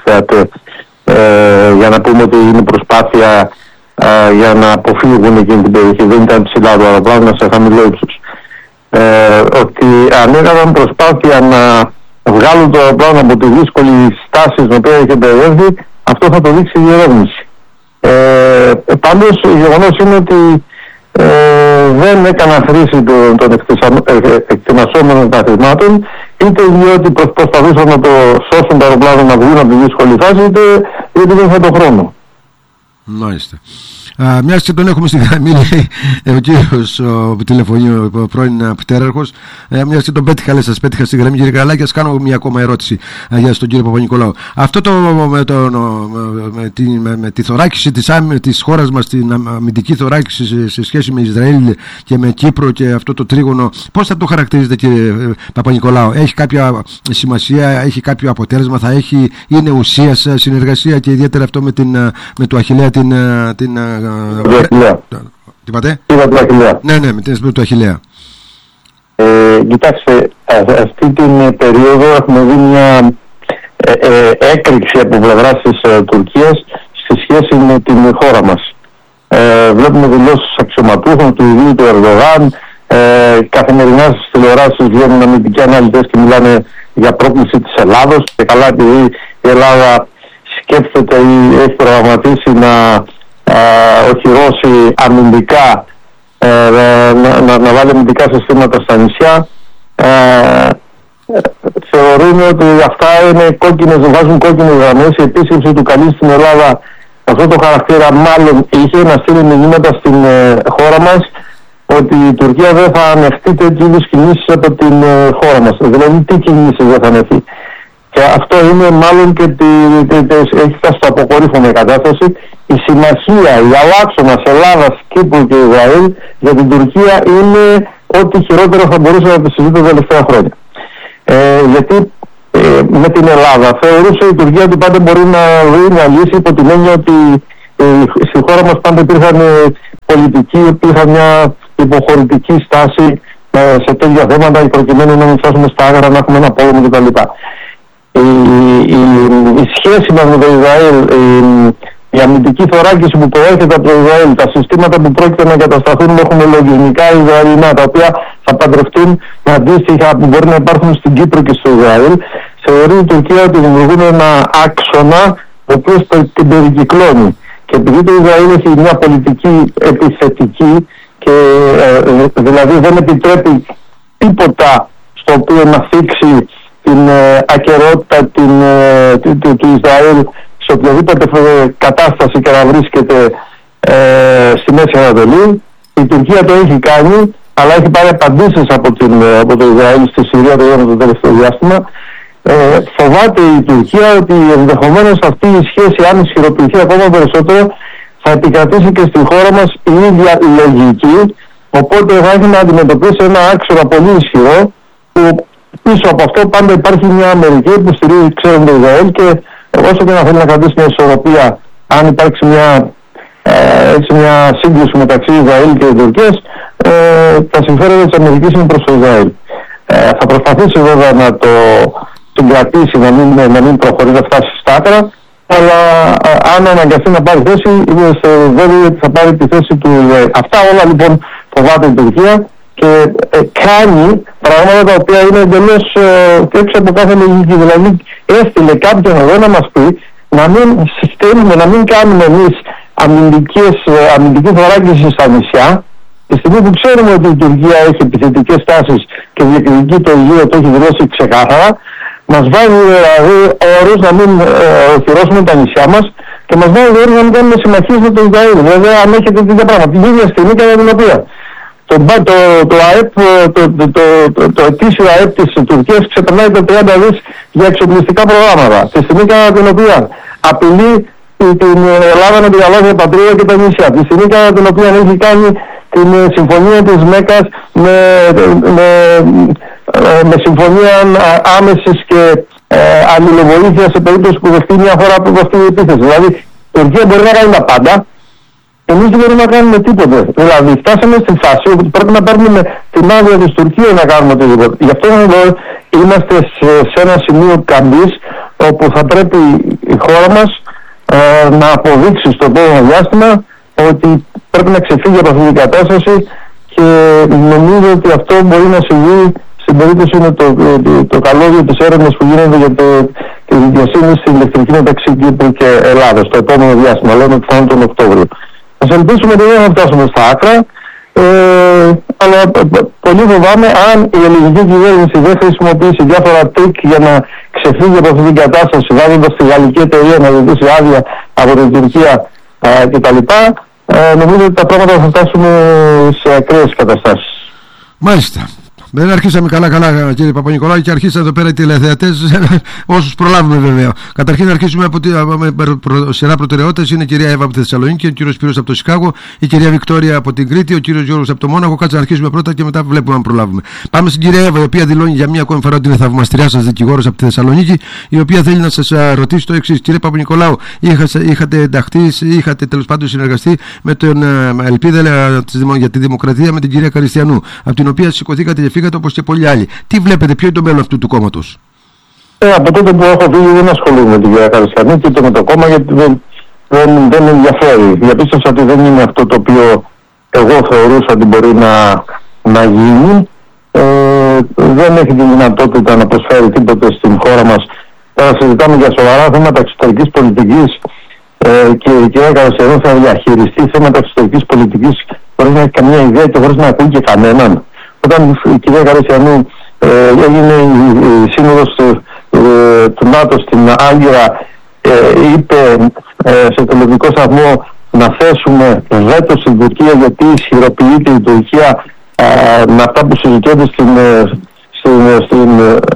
ε, για να πούμε ότι είναι προσπάθεια Uh, για να αποφύγουν εκείνη την περιοχή. Δεν ήταν ψηλά το αεροπλάνο, σε χαμηλό ύψος. Ε, ότι αν έκαναν προσπάθεια να βγάλουν το αεροπλάνο από τη δύσκολη στάση στην οποία είχε περιέλθει, αυτό θα το δείξει η διερεύνηση. Ε, πάντως, το γεγονός είναι ότι ε, δεν έκαναν χρήση των, των εκτιμασόμενων καθημάτων, είτε διότι προσπαθούσαν να το σώσουν το αεροπλάνο να βγουν από τη δύσκολη φάση, είτε γιατί δεν είχαν τον χρόνο. Μάλιστα. Μια και τον έχουμε στη γραμμή, λέει ο κύριος τηλεφωνίου, ο πρώην πτέραρχος, μια και τον πέτυχα, λέει, σας πέτυχα στη γραμμή, κύριε Κανελάκη, ας κάνω μια ακόμα ερώτηση για τον κύριο Παπα-Νικολάου. Αυτό το με, το, με, τη, με, με τη θωράκιση της, της χώρας μας, την αμυντική θωράκιση σε, σε σχέση με Ισραήλ και με Κύπρο και αυτό το τρίγωνο, πώς θα το χαρακτηρίζετε, κύριε Παπα-Νικολάου? Έχει κάποια σημασία, έχει κάποιο αποτέλεσμα, θα έχει, είναι ουσία συνεργασία, και ιδιαίτερα αυτό με, την, με το Αχιλλέα, την, την τι είπατε? Είπα του Αχιλλέα. Ναι, ναι, με την εσπίρου του Αχιλλέα. Ε, κοιτάξτε, αυτή την περίοδο έχουμε δει μια ε, ε, έκρηξη από πλευράς της ε, Τουρκίας στη σχέση με την χώρα μας. Ε, βλέπουμε δηλώσεις αξιωματούχων του ιδίου του Ερντογάν, ε, καθημερινά στις τηλεοράσεις βγαίνουν αμυντικοί αναλυτές και μιλάνε για πρόκληση της Ελλάδος, και καλά, επειδή η Ελλάδα σκέφτεται ή έχει προγραμματίσει να Uh, οχυρώσει αμυντικά, uh, να, να, να βάλει αμυντικά συστήματα στα νησιά. Uh, θεωρούν ότι αυτά είναι κόκκινες, βάζουν κόκκινες γραμμές. Η επίσκεψη του Καλή στην Ελλάδα αυτό το χαρακτήρα μάλλον είχε να στείλει μηνύματα στην uh, χώρα μας ότι η Τουρκία δεν θα ανεχτεί τέτοιου είδους κινήσεις από την uh, χώρα μας. Δηλαδή τι κινήσεις δεν θα ανεχτεί? Και αυτό είναι μάλλον και τη, τη, τη, έχει φτάσει στο αποκορύφωμα η κατάσταση. Η συμμαχία, η αλλάξονας Ελλάδας, Κύπρου και Ισραήλ για την Τουρκία είναι ό,τι χειρότερο θα μπορούσε να το συζητήσει τα τελευταία χρόνια. Ε, γιατί ε, με την Ελλάδα. Θεωρούσε η Τουρκία ότι πάντα μπορεί να βρει μια λύση, υπό την έννοια ότι ε, στη χώρα μας πάντα υπήρχαν πολιτικοί, υπήρχαν μια υποχωρητική στάση ε, σε τέτοια θέματα, προκειμένου να μην φτάσουμε στα άγρα, να έχουμε ένα πόλεμο κτλ. Η, η, η σχέση μας με το Ισραήλ, η, η αμυντική θωράκιση που προέρχεται από το Ισραήλ, τα συστήματα που πρόκειται να κατασταθούν έχουν λογισμικά Ισραηλινά, τα οποία θα παντρευτούν με αντίστοιχα που μπορεί να υπάρχουν στην Κύπρο και στο Ισραήλ, θεωρεί η Τουρκία ότι δημιουργούν ένα άξονα ο οποίος την περικυκλώνει. Και επειδή το Ισραήλ έχει μια πολιτική επιθετική και ε, δηλαδή δεν επιτρέπει τίποτα στο οποίο να θίξει την ε, ακερότητα την, ε, του, του, του Ισραήλ σε οποιαδήποτε κατάσταση και να βρίσκεται ε, στη Μέση Ανατολή. Η Τουρκία το έχει κάνει, αλλά έχει πάρει απαντήσεις από, την, από το Ισραήλ στη Συρία το, το τελευταίο διάστημα. Ε, φοβάται η Τουρκία ότι ενδεχομένως αυτή η σχέση, αν ισχυροποιηθεί ακόμα περισσότερο, θα επικρατήσει και στη χώρα μας η ίδια λογική, οπότε θα έχει να αντιμετωπίσει ένα άξονα πολύ ισχυρό, που πίσω από αυτό πάντα υπάρχει μια Αμερική που στηρίζει, ξέρουν, το Ισραήλ, και όσο και να θέλει να κρατήσει μια ισορροπία, αν υπάρξει μια, ε, έτσι μια σύγκρουση μεταξύ Ισραήλ και Τουρκίας, ε, τα συμφέροντα της Αμερικής είναι προς το Ισραήλ. Ε, θα προσπαθήσει βέβαια να το την κρατήσει, να μην, να μην προχωρεί, να φτάσει στα άκρα, αλλά α, αν αναγκαστεί να πάρει θέση, βέβαια ότι θα πάρει τη θέση του Ισραήλ. Αυτά όλα λοιπόν φοβάται η Τουρκία και ε, κάνει πράγματα τα οποία είναι εντελώς ε, έξω από κάθε λογική. Δηλαδή έστειλε κάποιον εδώ να μας πει να μην συστήνουμε, να μην κάνουμε εμείς αμυντική θωράκιση στα νησιά, τη στιγμή που ξέρουμε ότι η Τουρκία έχει επιθετικές τάσεις και διεκδικεί το Αιγαίο, το έχει δηλώσει ξεκάθαρα. Μας βάζει δηλαδή όρους να μην οχυρώσουμε τα νησιά μας και μας βάζει όρους να μην κάνουμε συμμαχίες με το Ισραήλ. Βέβαια, αν έχετε τέτοια πράγματα, την ίδια στιγμή κατά την οποία το, το, το, ΑΕΠ, το, το, το, το, το ετήσιο ΑΕΠ της Τουρκίας ξεπερνάει το τριάντα δις για εξοπλιστικά προγράμματα. Τη στιγμή κατά την οποία απειλεί την Ελλάδα με την αλήθεια πατρίδα και τα νησιά. Τη στιγμή κατά την οποία έχει κάνει την συμφωνία της Μέκας με, με, με συμφωνία άμεσης και ε, αλληλοβοήθεια σε περίπτωση που δεχτεί μια χώρα που δεχτεί η επίθεση. Δηλαδή η Τουρκία μπορεί να κάνει τα πάντα, εμείς δεν μπορούμε να κάνουμε τίποτε. Δηλαδή φτάσαμε στη φάση όπου πρέπει να παίρνουμε την άδεια της Τουρκίας να κάνουμε οτιδήποτε. Γι' αυτό εδώ είμαστε σε, σε ένα σημείο καμπής όπου θα πρέπει η χώρα μας ε, να αποδείξει στο επόμενο διάστημα ότι πρέπει να ξεφύγει από αυτή την κατάσταση, και νομίζω ότι αυτό μπορεί να συμβεί στην περίπτωση με το, το, το καλώδιο της έρευνας που γίνεται για το, τη δικαιοσύνη στην ηλεκτρική μεταξύ Κύπρου και Ελλάδας το επόμενο διάστημα, λέμε ότι θα είναι τον Οκτώβριο. Ας ελπίσουμε ότι δεν θα φτάσουμε στα άκρα, ε, αλλά πολύ φοβάμαι αν η ελληνική κυβέρνηση δεν χρησιμοποιήσει διάφορα τρίκ για να ξεφύγει από αυτή την κατάσταση, βάζοντας τη γαλλική εταιρεία να ζητήσει άδεια από την Τουρκία ε, κτλ. Ε, νομίζω ότι τα πράγματα θα φτάσουν σε ακραίες καταστάσεις. Μάλιστα. Δεν αρχίσαμε καλά-καλά, κύριε Παπα-Νικολάου, και αρχίσαν εδώ πέρα οι τηλεθεατές, όσους προλάβουμε βέβαια. Καταρχήν, να αρχίσουμε από τη με προ, σειρά προτεραιότητες. Είναι η κυρία Εύα από τη Θεσσαλονίκη, ο κύριος Σπύρος από το Σικάγο, η κυρία Βικτόρια από την Κρήτη, ο κύριος Γιώργος από το Μόναχο. Κάτσε να αρχίσουμε πρώτα και μετά βλέπουμε αν προλάβουμε. Πάμε στην κυρία Εύα, η οποία δηλώνει για μία ακόμη φορά ότι είναι θαυμαστριά σας δικηγόρος από τη Θεσσαλονίκη, η οποία θέλει να σας ρωτήσει το εξής. Κύριε Παπα-Νικολάου, είχατε ενταχθεί, είχατε τέλος πάντων συνεργαστεί με τον Ελπίδα για τη Δημοκρατία, με την κυρία Καριστιανού, από την οποία σηκωθήκατε και φύγατε όπως και πολλοί άλλοι. Τι βλέπετε, ποιο είναι το μέλλον αυτού του κόμματος? Ε, από τότε που έχω φύγει δεν ασχολούμαι με την κυρία Καριστιανού και με το κόμμα, γιατί δεν, δεν, δεν με ενδιαφέρει. Διαπίστωσα ότι δεν είναι αυτό το οποίο εγώ θεωρούσα ότι μπορεί να, να γίνει. Ε, δεν έχει τη δυνατότητα να προσφέρει τίποτε στην χώρα μας. Τώρα συζητάμε για σοβαρά θέματα εξωτερικής πολιτικής ε, και η κυρία Καριστιανού θα διαχειριστεί θέματα εξωτερικής πολιτικής χωρίς να έχει καμία ιδέα και χωρίς να ακούει και κανέναν. Όταν η κυρία Καριστιανού ε, έγινε η, η σύνοδος του, ε, του ΝΑΤΟ στην Άγκυρα, ε, είπε ε, σε τηλεοπτικό σταθμό να θέσουμε βέτο στην Τουρκία γιατί ισχυροποιείται η Τουρκία ε, με αυτά που συζητιόνται στην, στην, στην,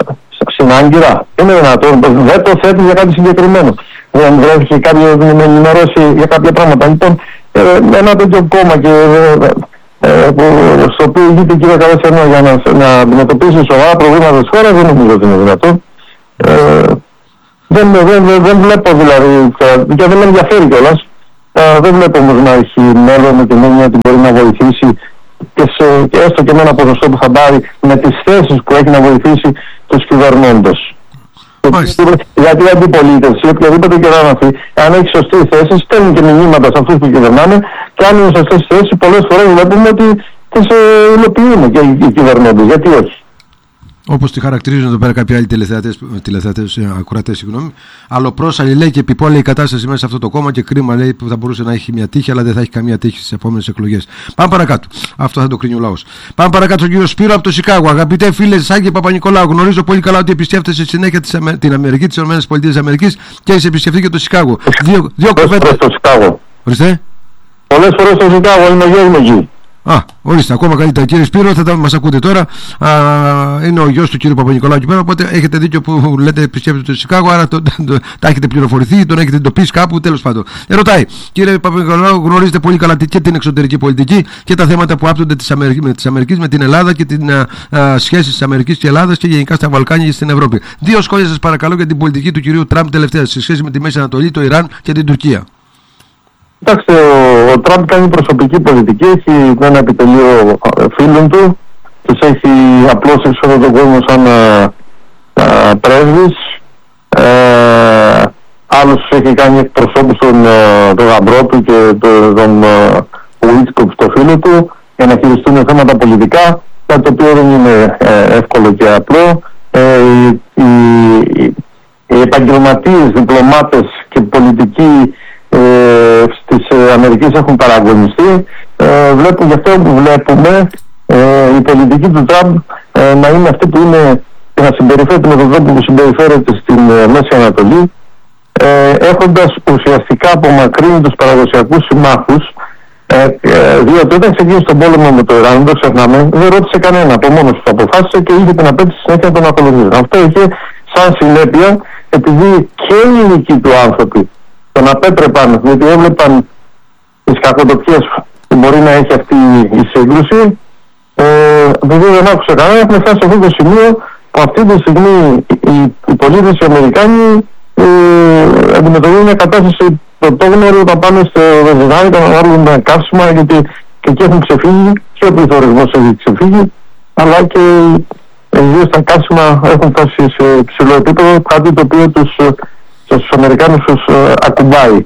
στην Άγκυρα. Είναι δυνατόν, βέτο θέτει για κάτι συγκεκριμένο. Δεν βρέθηκε κάποιο να με ενημερώσει για κάποια πράγματα. Λοιπόν, ε, ένα τέτοιο κόμμα και ε, Ε, που, στο οποίο ηγείται η κυρία Καριστιανού για να, να αντιμετωπίσει σοβαρά προβλήματα της χώρας, δεν νομίζω ότι είναι δυνατόν. Ε, δεν, δεν, δεν, δεν βλέπω δηλαδή, και δεν με ενδιαφέρει κιόλας, ε, δεν βλέπω όμως να έχει μέλλον με την έννοια ότι μπορεί να βοηθήσει και, σε, και έστω και με ένα ποσοστό που θα πάρει με τις θέσεις που έχει να βοηθήσει τους κυβερνώντες. Γιατί η αντιπολίτευση, οποιαδήποτε και να αναφεί, αν έχει σωστή θέση, στέλνει και μηνύματα σε αυτούς που κυβερνάνε, και αν είναι σωστές θέσεις, πολλές φορές βλέπουμε ότι τις υλοποιούν και οι κυβερνώντες. Γιατί όχι. Όπως τη χαρακτηρίζουν εδώ πέρα κάποιοι άλλοι τηλεθεατές, τηλεθεατές ακροατές, συγγνώμη. Αλλοπρόσαλη λέει και επιπόλαιη η κατάσταση μέσα σε αυτό το κόμμα και κρίμα λέει που θα μπορούσε να έχει μια τύχη, αλλά δεν θα έχει καμία τύχη στις επόμενες εκλογές. Πάμε παρακάτω. Αυτό θα το κρίνει ο λαός. Πάμε παρακάτω στον κύριο Σπύρο από το Σικάγο. Αγαπητέ φίλε Σάκη Παπα-Νικολάου, γνωρίζω πολύ καλά ότι επισκέφτεσαι συνέχεια την Αμερική, τις ΗΠΑ και έχει επισκεφτεί και το Σικάγο. Δύο, δύο κουβέντες. Ορίστε. Πολλές φορές στο Σικάγο είναι ο γιος μου εκεί. Α, ορίστε, ακόμα καλύτερα κύριε Σπύρο, θα τα μας ακούτε τώρα. Α, είναι ο γιος του κύριου Παπα-Νικολάου εκεί πέρα, οπότε έχετε δίκιο που λέτε επισκέπτεται το Σικάγο, άρα το, το, το, τα έχετε πληροφορηθεί, τον έχετε εντοπίσει κάπου, τέλος πάντων. Ε, ρωτάει, κύριε Παπα-Νικολάου, γνωρίζετε πολύ καλά και την εξωτερική πολιτική και τα θέματα που άπτονται της Αμερικής, με, της Αμερικής με την Ελλάδα και την σχέση της Αμερικής και Ελλάδας και γενικά στα Βαλκάνια και στην Ευρώπη. Δύο σχόλια σας παρακαλώ για την πολιτική του κυρίου Τραμπ τελευταία σε σχέση με τη Μέση Ανατολή, το Ιράν και την Τουρκία. Κοιτάξτε, ο, ο Τραμπ κάνει προσωπική πολιτική, έχει ένα επιτελείο φίλων του, τους έχει απλώσει σε όλο τον κόσμο σαν α, α, πρέσβης, ε, άλλους τους έχει κάνει εκπροσώπους τον, τον γαμπρό του και τον, τον Βουίτσκοφ, το φίλο του, για να χειριστούν θέματα πολιτικά, κάτι το οποίο δεν είναι ε, εύκολο και απλό. Ε, οι, οι, οι επαγγελματίες, διπλωμάτες και πολιτικοί Ε, στις ε, Αμερικές έχουν παραγωνιστεί. Ε, βλέπουμε, γι' αυτό που βλέπουμε ε, η πολιτική του Τραμπ ε, να είναι αυτή που είναι και να συμπεριφέρεται με τον τρόπο που συμπεριφέρεται στην ε, Μέση Ανατολή, ε, έχοντας ουσιαστικά απομακρύνει τους παραδοσιακούς συμμάχους, ε, ε, διότι όταν ξεκίνησε τον πόλεμο με το Ιράν, δεν το ξεχνάμε, δεν ρώτησε κανένα, από μόνος του αποφάσισε και είχε την απέτηση συνέχεια να τον ακολουθήσει. Αυτό είχε σαν συνέπεια, επειδή και οι ειδικοί του άνθρωποι τον απέτρεπαν, γιατί έβλεπαν τις κακοτοπιές που μπορεί να έχει αυτή η σύγκρουση, ε, επειδή δεν άκουσε κανένα, έχουμε φτάσει σε αυτό το σημείο που αυτή τη στιγμή οι, οι πολίτες οι Αμερικάνοι ε, αντιμετωπίζουν μια κατάσταση πρωτόγνωρη όταν πάνε στο Βεζινάδι να βάλουν καύσιμα, γιατί και εκεί έχουν ξεφύγει και ο πληθωρισμός έχει ξεφύγει, αλλά και ιδίως τα καύσιμα έχουν φτάσει σε ψηλό επίπεδο, κάτι το οποίο τους και στους Αμερικάνους τους ε, ακουμπάει.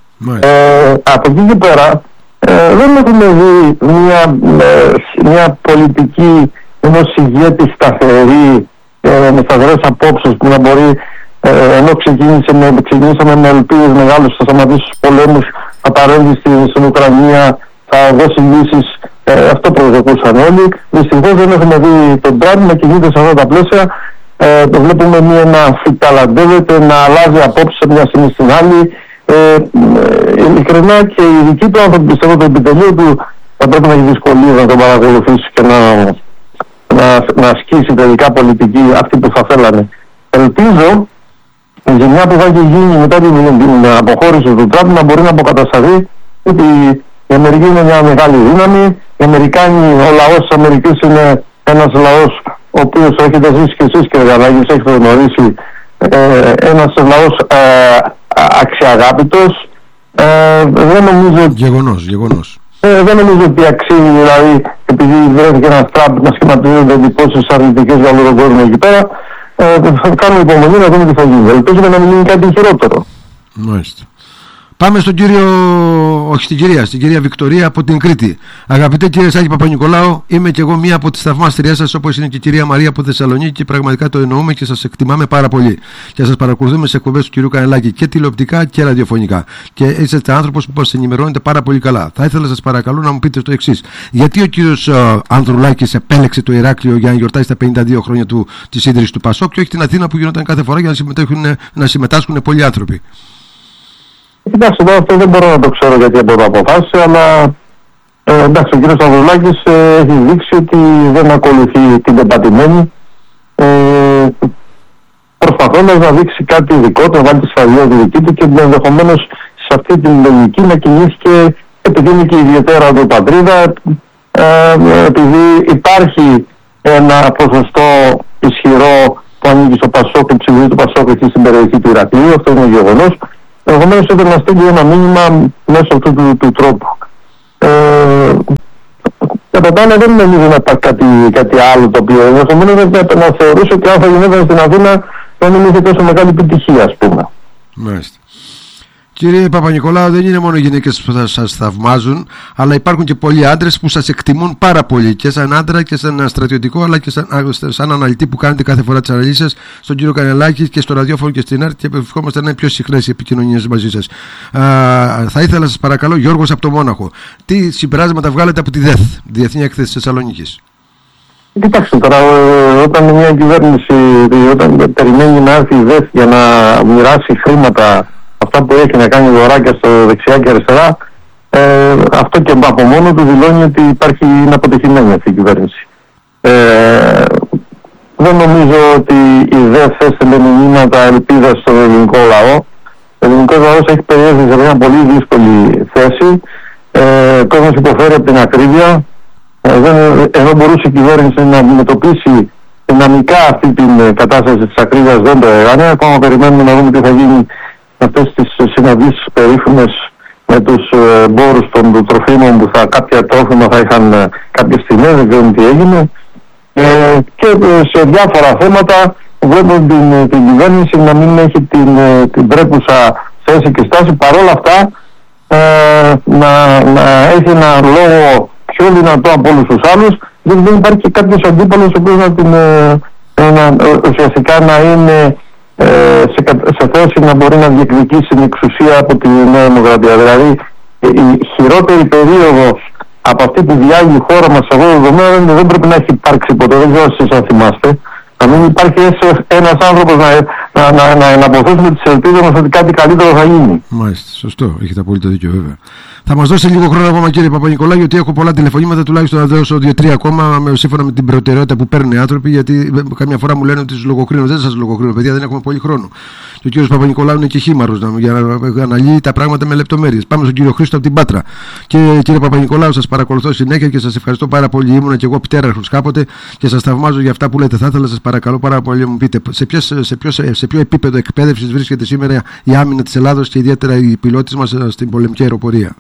Ε, από εκεί και πέρα ε, δεν έχουμε δει μια, ε, μια πολιτική ενός ηγέτη σταθερή, ε, με σταθερές απόψεις που να μπορεί, ε, ενώ ξεκίνησε με, ξεκινήσαμε με ελπίδες μεγάλους, θα σταματήσει τους πολέμους, θα παρέμβει στην, στην Ουκρανία, θα δώσει λύσεις, ε, αυτό προσδοκούσαν όλοι. Δυστυχώς δεν έχουμε δει τον Τραμπ να κινείται σε αυτά τα πλαίσια. Ε, το βλέπουμε μία να φυταλαντεύεται, να αλλάζει απόψεις από μια στιγμή στην άλλη. Ε, ε, ειλικρινά και οι δικοί του άνθρωποι, πιστεύω το επιτελείο του θα πρέπει να έχει δυσκολίες να τον παρακολουθήσει και να, να, να ασκήσει τελικά πολιτική αυτή που θα θέλανε. Ελπίζω η ζημιά που θα έχει γίνει μετά την, την αποχώρηση του Τραμπ να μπορεί να αποκατασταθεί, ότι η Αμερική είναι μια μεγάλη δύναμη, οι Αμερικάνοι, ο λαός της Αμερικής είναι ένας λαός ο οποίος έχετε ζήσει και εσείς, κύριε Γαλάκης, έχετε γνωρίσει, ε, ένας λαός ε, αξιαγάπητος. Ε, δεν νομίζω... Γεγονός, γεγονός. Ε, δεν νομίζω ότι αξίζει, δηλαδή, επειδή βρέθηκε ένας Τραμπ να σχηματίζονται εντυπώσεις αρνητικές για όλο τον κόσμο εκεί πέρα, ε, θα κάνουμε υπομονή να δούμε τι θα γίνει. Ελπίζουμε να μην γίνει κάτι χειρότερο. Μάλιστα. Πάμε στον κύριο, όχι στην κυρία, στην κυρία Βικτωρία από την Κρήτη. Αγαπητέ κύριε Σάκη Παπα-Νικολάου, είμαι και εγώ μία από τις θαυμάστριές σας, όπως είναι και η κυρία Μαρία από Θεσσαλονίκη, και πραγματικά το εννοούμε και σας εκτιμάμε πάρα πολύ. Και σας παρακολουθούμε σε εκπομπές του κυρίου Κανελάκη και τηλεοπτικά και ραδιοφωνικά. Και είστε άνθρωπος που μας ενημερώνετε πάρα πολύ καλά. Θα ήθελα σας παρακαλώ να μου πείτε το εξής. Γιατί ο κύριος uh, Ανδρουλάκης επέλεξε το Ηράκλειο για να γιορτάσει τα πενήντα δύο χρόνια του, της ίδρυσης του Πασόκ και όχι την Αθήνα που γινόταν κάθε φορά για να συμμετάσχουν, να συμμετάσχουν πολλοί άνθρωποι? Κοιτάξτε, εδώ αυτό δεν μπορώ να το ξέρω γιατί από το αποφάσισε, αλλά ε, εντάξει, ο κύριος Ανδρουλάκης ε, έχει δείξει ότι δεν ακολουθεί την πεπατημένη, ε, προσπαθώντας να δείξει κάτι ειδικό, να βάλει τη σφαγεία τη δική του και ενδεχομένως σε αυτή την λογική να κινήθηκε, επειδή είναι και ιδιαίτερα του πατρίδα, ε, επειδή υπάρχει ένα ποσοστό ισχυρό που ανήκει στο Πασόκ, το ψηφίζει του Πασόκ εκεί στην περιοχή του Ηρακλείου, αυτό είναι γεγονός. Ενδεχομένως ότι να στείλει ένα μήνυμα μέσω αυτού του, του τρόπου. Ε, Κατά τα άλλα δεν νομίζω να υπάρχει κάτι, κάτι άλλο το οποίο ενδεχομένως να, να θεωρούσε ότι αν θα γινόταν στην Αθήνα να μην είχε τόσο μεγάλη επιτυχία, ας πούμε. Μάλιστα. Κύριε Παπα-Νικολάου, δεν είναι μόνο οι γυναίκες που θα σας θαυμάζουν, αλλά υπάρχουν και πολλοί άντρες που σας εκτιμούν πάρα πολύ, και σαν άντρα και σαν στρατιωτικό, αλλά και σαν, σαν αναλυτή που κάνετε κάθε φορά τις αναλύσεις σας, στον κύριο Κανελάκη και στο ραδιόφωνο και στην ΑΡΤ, και ευχόμαστε να είναι πιο συχνές οι επικοινωνίες μαζί σας. Α, θα ήθελα να σας παρακαλώ, Γιώργος από το Μόναχο, τι συμπεράσματα βγάλετε από τη ΔΕΘ, Διεθνή Έκθεση της Θεσσαλονίκης? Κοιτάξτε τώρα, όταν μια κυβέρνηση όταν περιμένει να έρθει η ΔΕΘ για να μοιράσει χρήματα, αυτά που έχει να κάνει δωράκια στο δεξιά και αριστερά, ε, αυτό και από μόνο του δηλώνει ότι υπάρχει, είναι αποτυχημένη αυτή η κυβέρνηση. Ε, δεν νομίζω ότι η ΔΕΘ έστειλε μηνύματα ελπίδας στον ελληνικό λαό. Ο ελληνικός λαός έχει περιέλθει σε μια πολύ δύσκολη θέση. Ε, ο κόσμος υποφέρει από την ακρίβεια. Ε, δεν, ενώ μπορούσε η κυβέρνηση να αντιμετωπίσει δυναμικά αυτή την κατάσταση της ακρίβειας, δεν το έκανε. Ακόμα περιμένουμε να δούμε τι θα γίνει αυτές τις συναντήσεις περίφημες με τους εμπόρους των τροφίμων, που θα, κάποια τρόφιμα θα είχαν ε, κάποιες τιμές, δεν ξέρουμε τι έγινε. Ε, και σε διάφορα θέματα βλέπουμε την, την κυβέρνηση να μην έχει την, την πρέπουσα θέση και στάση. Παρόλα αυτά ε, να, να έχει ένα λόγο πιο δυνατό από όλους τους άλλους, γιατί δεν υπάρχει και κάποιος αντίπαλος ο οποίος να την, ε, να, ουσιαστικά να είναι ε, σε, σε θέση να μπορεί να διεκδικήσει την εξουσία από τη Νέα Δημοκρατία. Δηλαδή η χειρότερη περίοδος από αυτή που διάγει η χώρα μας σε αυτό το τομέα δεν, δεν πρέπει να έχει υπάρξει ποτέ. Δεν ξέρω εσείς αν θυμάστε. Να μην υπάρχει ένας άνθρωπος να, να, να, να, να αποθέσουμε τις ελπίδες μας ότι κάτι καλύτερο θα γίνει. Μάλιστα, σωστό. Έχετε απόλυτο δίκιο, βέβαια. Θα μας δώσετε λίγο χρόνο ακόμα, κύριε Παπα-Νικολάου, γιατί έχω πολλά τηλεφωνήματα, τουλάχιστον να δώσω δύο τρία ακόμα με, σύμφωνα με την προτεραιότητα που παίρνουν οι άνθρωποι. Γιατί καμιά φορά μου λένε ότι τους λογοκρίνω. Δεν σας λογοκρίνω, παιδιά, δεν έχουμε πολύ χρόνο. Και ο κύριος Παπα-Νικολάου είναι και χήμαρος για να αναλύει τα πράγματα με λεπτομέρειες. Πάμε στον κύριο Χρήστο από την Πάτρα. Και κύριε Παπα-Νικολάου, σας παρακολουθώ συνέχεια και σας ευχαριστώ πάρα πολύ. Ήμουνα και εγώ πτέραρχος κάποτε και σας θαυμάζω για αυτά που λέτε. Θα ήθελα, σας παρακαλώ πάρα πολύ, να μου πείτε σε, ποιες, σε, ποιο, σε ποιο επίπεδο εκπαίδευσης βρίσκεται σήμερα η άμυνα της Ελλάδος και ιδιαίτερα οι πιλότες μας στην πολεμική αεροπορία?